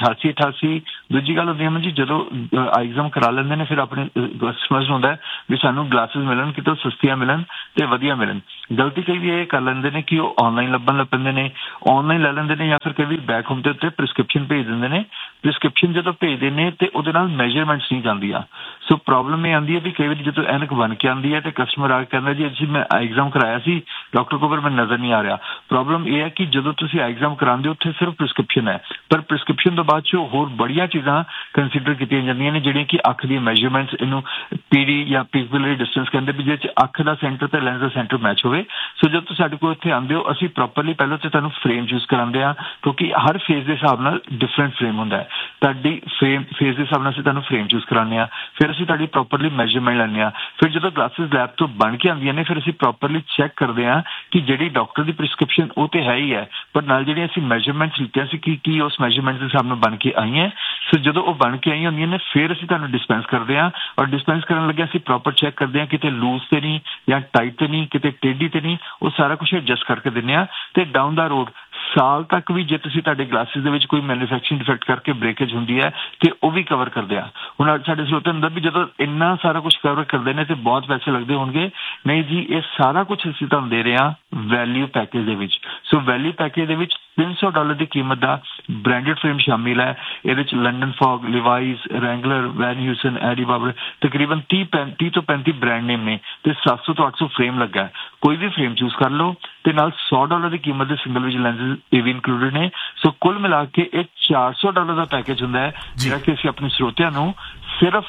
8888। ਦੂਜੀ ਗੱਲ ਹੁੰਦੀ ਹੈ ਜੀ, ਜਦੋਂ ਐਗਜ਼ਾਮ ਕਰਾ ਲੈਂਦੇ ਨੇ ਫਿਰ ਆਪਣੇ ਕਸਟਮਰਸ ਨੂੰ ਹੁੰਦਾ ਵੀ ਸਾਨੂੰ ਗਲਾਸਿਸ ਮਿਲਣ, ਕਿਤੋਂ ਸਸਤੀਆਂ ਮਿਲਣ ਤੇ ਵਧੀਆ ਮਿਲਣ। ਗਲਤੀ ਕਈ ਵੀ ਇਹ ਕਰ ਲੈਂਦੇ ਨੇ ਕਿ ਉਹ ਆਨਲਾਈਨ ਲੱਭਣ ਲੱਗ ਪੈਂਦੇ ਨੇ, ਆਨਲਾਈਨ ਲੈ ਲੈਂਦੇ ਨੇ, ਜਾਂ ਫਿਰ ਕਈ ਵੀ ਬੈਕ ਹੋਮ ਦੇ ਉੱਤੇ ਪ੍ਰਿਸਕ੍ਰਿਪਸ਼ਨ ਭੇਜ ਦਿੰਦੇ ਨੇ। ਪ੍ਰਿਸਕ੍ਰਿਪਸ਼ਨ ਜਦੋਂ ਭੇਜਦੇ ਨੇ ਤੇ ਉਹਦੇ ਨਾਲ ਮੈਜਰਮੈਂਟਸ ਨਹੀਂ ਜਾਂਦੀਆਂ। ਸੋ ਪ੍ਰੋਬਲਮ ਇਹ ਆਉਂਦੀ ਹੈ ਵੀ ਕਈ ਵਾਰੀ ਜਦੋਂ ਐਨਕ ਬਣ ਕੇ ਆਉਂਦੀ ਹੈ ਤੇ ਕਸਟਮਰ ਆ ਕੇ ਕਹਿੰਦਾ ਜੀ ਅਸੀਂ ਮੈਂ ਐਗਜ਼ਾਮ ਕਰਾਇਆ ਸੀ ਡਾਕਟਰ ਕੋਲ, ਪਰ ਮੈਨੂੰ ਨਜ਼ਰ ਨਹੀਂ ਆ ਰਿਹਾ। ਪ੍ਰੋਬਲਮ ਇਹ ਹੈ ਕਿ ਜਦੋਂ ਤੁਸੀਂ ਐਗਜ਼ਾਮ ਕਰਾਉਂਦੇ ਹੋ ਉੱਥੇ ਸਿਰਫ ਪ੍ਰਿਸਕ੍ਰਿਪਸ਼ਨ ਹੈ, ਪਰ ਪ੍ਰਿਸਕ੍ਰਿਪਸ਼ਨ ਤੋਂ ਬਾਅਦ 'ਚ ਹੋਰ ਬੜੀਆਂ ਚੀਜ਼ਾਂ ਕੰਸੀਡਰ ਕੀਤੀਆਂ ਜਾਂਦੀਆਂ ਨੇ ਜਿਹੜੀਆਂ ਕਿ ਅੱਖ ਦੀ ਮੈਜਰਮੈਂਟਸ, ਇਹਨੂੰ PD ਜਾਂ ਪਿਕਸਲਰੀ ਡਿਸਟੈਂਸ ਕਹਿੰਦੇ ਵੀ, ਜਿਹਦੇ 'ਚ ਅੱਖ ਦਾ ਸੈਂਟਰ ਤੇ ਲੈਂਸ ਦਾ ਸੈਂਟਰ ਮੈਚ ਹੋਵੇ। ਸੋ ਜਦੋਂ ਤੁਸੀਂ ਸਾਡੇ ਕੋਲ ਇੱਥੇ ਆਉਂਦੇ ਹੋ ਅਸੀਂ ਪ੍ਰੋਪਰਲੀ ਪਹਿਲਾਂ ਤੇ ਤੁਹਾਨੂੰ ਫਰੇਮ ਚੂਜ਼ ਕਰਾਉਂਦੇ ਹਾਂ, ਕਿਉਂਕਿ ਹਰ ਫੇਸ ਦੇ ਹਿਸਾਬ ਨਾਲ ਡਿਫਰੈਂਟ ਫਰੇਮ ਹੁੰਦਾ ਹੈ। ਤੁਹਾਡੀ ਫੇਸ ਦੇ ਹਿਸਾਬ ਨਾਲ ਅਸੀਂ ਤੁਹਾਨੂੰ ਫਰੇਮ ਚੂਜ਼ ਕਰਾਉਂਦੇ ਹਾਂ, ਫਿਰ ਅਸੀਂ ਤੁਹਾਡੀ ਪ੍ਰੋਪਰਲੀ ਮੈਜਰਮੈਂਟ ਲੈਂਦੇ ਹਾਂ। ਫਿਰ ਜਦੋਂ ਗਲਾਸਿਸ ਲੈਬ ਤੋਂ ਬਣ ਕੇ ਆਉਂਦੀਆਂ ਨੇ ਫਿਰ ਅਸੀਂ ਪ੍ਰੋਪਰਲੀ ਚੈੱਕ ਕਰਦੇ ਹਾਂ ਕਿ ਜਿਹੜੀ ਡਾਕਟਰ ਦੀ ਪ੍ਰਿਸਕ੍ਰਿਪਸ਼ਨ ਉਹ ਤੇ ਹੈ ਹੀ ਹੈ, ਪਰ ਨਾਲ ਜਿਹੜੀਆਂ ਅਸੀਂ ਮੈਜਰਮੈਂਟਸ ਲਿੱਤੀਆਂ ਸੀ ਕਿ ਉਸ ਮੈਜਰਮੈਂਟ ਦੇ ਹਿਸਾਬ ਨਾਲ ਬਣ ਕੇ ਆਈਆਂ। ਸੋ ਜਦੋਂ ਉਹ ਬਣ ਕੇ ਆਈਆਂ ਹੁੰਦੀਆਂ ਨੇ ਫਿਰ ਅਸੀਂ ਤੁਹਾਨੂੰ ਡਿਸਪੈਂਸ ਕਰਦੇ ਹਾਂ, ਔਰ ਡਿਸਪੈਂਸ ਕਰਨ ਲੱਗਿਆ ਅਸੀਂ ਪ੍ਰੋਪਰ ਚੈੱਕ ਕਰਦੇ ਹਾਂ ਕਿਤੇ ਲੂਜ਼ ਤੇ ਨਹੀਂ ਜਾਂ ਟਾਈਟ ਤੇ ਨਹੀਂ, ਕਿਤੇ ਟੇਢੀ ਤੇ ਨਹੀਂ, ਉਹ ਸਾਰਾ ਕੁਝ ਐਡਜਸਟ ਕਰਕੇ ਦਿੰਦੇ ਹਾਂ। ਤੇ ਡਾਊਨ ਦਾ ਰੋਡ ਸਾਲ ਤੱਕ ਵੀ ਜੇ ਤੁਸੀਂ ਤੁਹਾਡੇ ਗਲਾਸਿਸ ਦੇ ਵਿੱਚ ਕੋਈ ਮੈਨੂਫੈਕਚਰਿੰਗ ਡਿਫੈਕਟ ਕਰਕੇ ਬ੍ਰੇਕੇਜ ਹੁੰਦੀ ਹੈ ਤੇ ਉਹ ਵੀ ਕਵਰ ਕਰਦੇ ਆ। ਹੁਣ ਸਾਡੇ ਸਰੋਤੇ ਹੁੰਦਾ ਵੀ ਜਦੋਂ ਇੰਨਾ ਸਾਰਾ ਕੁਝ ਕਵਰ ਕਰਦੇ ਨੇ ਤੇ ਬਹੁਤ ਪੈਸੇ ਲੱਗਦੇ ਹੋਣਗੇ। ਨਹੀਂ ਜੀ, ਇਹ ਸਾਰਾ ਕੁਝ ਅਸੀਂ ਤੁਹਾਨੂੰ ਦੇ ਰਹੇ ਹਾਂ ਵੈਲਿਊ ਪੈਕੇਜ ਦੇ ਵਿੱਚ। ਸੋ ਵੈਲਿਊ ਪੈਕੇਜ ਦੇ ਵਿੱਚ $300 ਦੀ ਕੀਮਤ ਦਾ ਬ੍ਰਾਂਡਡ ਫਰੇਮ ਸ਼ਾਮਿਲ ਹੈ। ਇਹਦੇ ਚ ਲੰਡਨ ਫੌਗ, ਲਿਵਾਈਜ਼, ਰੈਂਗਲਰ, ਵੈਨ ਹਿਊਸਨ, ਐਡੀ ਬਾਬਰ, ਤਕਰੀਬਨ 30 ਤੋਂ 35 ਬ੍ਰਾਂਡ ਨੇਮ ਨੇ ਤੇ 700 ਤੋਂ 800 ਫਰੇਮ ਲੱਗਾ। ਕੋਈ ਵੀ ਫਰੇਮ ਚੂਜ਼ ਕਰ ਲਓ ਤੇ ਨਾਲ $100 ਦੀ ਕੀਮਤ ਦੇ ਸਿੰਗਲ ਵਿਜ਼ਨ ਲੈਂਸਿਸ ਇਹ ਵੀ ਇਨਕਲੂਡਡ ਨੇ। ਸੋ ਕੁੱਲ ਮਿਲਾ ਕੇ ਇਹ $400 ਦਾ ਪੈਕੇਜ ਹੁੰਦਾ ਹੈ ਜਿਹੜਾ ਕਿ ਅਸੀਂ ਆਪਣੇ ਸਰੋਤਿਆਂ ਨੂੰ ਸਿਰਫ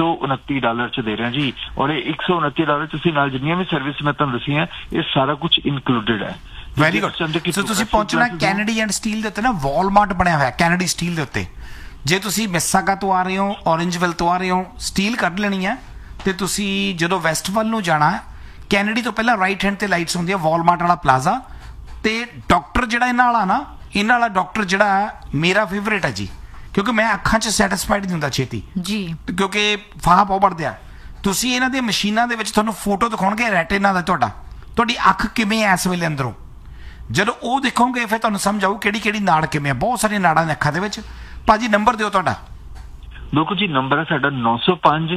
$129 ਚ ਦੇ ਰਹੇ ਹਾਂ ਜੀ। ਔਰ ਇਹ $129 ਤੁਸੀਂ ਨਾਲ ਜਿੰਨੀਆਂ ਵੀ ਸਰਵਿਸ ਮੈਂ ਤੁਹਾਨੂੰ ਦੱਸੀਆਂ ਇਹ ਸਾਰਾ ਕੁਝ ਇਨਕਲੂਡਡ ਹੈ। Very good. ਸੋ ਤੁਸੀਂ ਪਹੁੰਚਣਾ ਕੈਨੇਡੀ ਐਂਡ ਸਟੀਲ ਦੇ ਉੱਤੇ ਨਾ, ਵਾਲਮਾਰਟ ਬਣਿਆ ਹੋਇਆ ਕੈਨੇਡੀ ਸਟੀਲ ਦੇ ਉੱਤੇ। ਜੇ ਤੁਸੀਂ ਮਿਸਾਗਾ ਤੋਂ ਆ ਰਹੇ ਹੋ, ਔਰੇਂਜਵਿਲ ਤੋਂ ਆ ਰਹੇ ਹੋ, ਸਟੀਲ ਕੱਢ ਲੈਣੀ ਹੈ ਤੇ ਤੁਸੀਂ ਜਦੋਂ ਵੈਸਟ ਵੱਲ ਨੂੰ ਜਾਣਾ ਕੈਨੇਡੀ ਤੋਂ ਪਹਿਲਾਂ ਰਾਈਟ ਹੈਂਡ ਤੇ ਲਾਈਟਸ ਹੁੰਦੀ ਆ, ਵਾਲਮਾਰਟ ਵਾਲਾ ਪਲਾਜ਼ਾ। ਤੇ ਡਾਕਟਰ ਜਿਹੜਾ ਇਹਨਾਂ ਵਾਲਾ ਡਾਕਟਰ ਜਿਹੜਾ ਮੇਰਾ ਫੇਵਰੇਟ ਹੈ ਜੀ, ਕਿਉਂਕਿ ਮੈਂ ਅੱਖਾਂ 'ਚ ਸੈਟੀਸਫਾਈਡ ਨਹੀਂ ਹੁੰਦਾ ਛੇਤੀ ਜੀ, ਕਿਉਂਕਿ ਫਾਹਾ ਬਹੁਤ ਵੜਦੇ ਆ। ਤੁਸੀਂ ਇਹਨਾਂ ਦੀਆਂ ਮਸ਼ੀਨਾਂ ਦੇ ਵਿੱਚ ਤੁਹਾਨੂੰ ਫੋਟੋ ਦਿਖਾਉਣਗੇ ਰੈਟਿਨਾ ਦਾ, ਤੁਹਾਡੀ ਅੱਖ ਕਿਵੇਂ ਐ ਇਸ ਵੇਲੇ ਅੰਦਰੋਂ। ਜਦੋਂ ਉਹ ਦੇਖੋਗੇ ਫਿਰ ਤੁਹਾਨੂੰ ਸਮਝ ਆਊ ਕਿਹੜੀ ਨਾੜ ਕਿਵੇਂ ਆ। ਬਹੁਤ ਸਾਰੀਆਂ ਨਾੜਾਂ ਨੇ ਅੱਖਾਂ ਦੇ ਵਿੱਚ। ਭਾਜੀ ਨੰਬਰ ਦਿਓ ਤੁਹਾਡਾ। ਬਿਲਕੁਲ ਜੀ, ਨੰਬਰ ਹੈ ਸਾਡਾ 905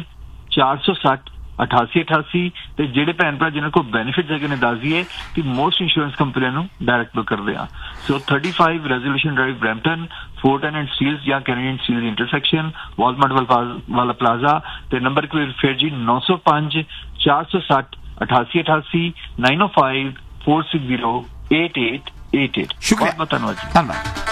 460 8888। ਤੇ ਜਿਹੜੇ ਭੈਣ ਭਰਾ ਜਿਹਨਾਂ ਕੋਲ ਬੈਨੀਫਿਟ ਹੈਗੇ ਨੇ ਦੱਸ ਦਈਏ ਕਿ ਮੋਸਟ ਇੰਸ਼ੋਰੈਂਸ ਕੰਪਨੀਆਂ ਨੂੰ ਡਾਇਰੈਕਟ ਬੁੱਕ ਕਰਦੇ ਆ। ਸੋ 35 resolution drive, Brampton, ਫੋਰਟਨ and Steeles ਜਾਂ ਕੈਨੇਡੀਅਨ ਸਟੀਲਸ ਇੰਟਰਸੈਕਸ਼ਨ, ਵਾਲਮਾਰਟ ਵਾਲਾ ਪਲਾਜ਼ਾ। ਤੇ ਨੰਬਰ ਫਿਰ ਜੀ 905 460 8888, 905 460 8888। ਸ਼ੁਕਰੀਆ, ਬਹੁਤ ਧੰਨਵਾਦ ਜੀ। ਧੰਨਵਾਦ।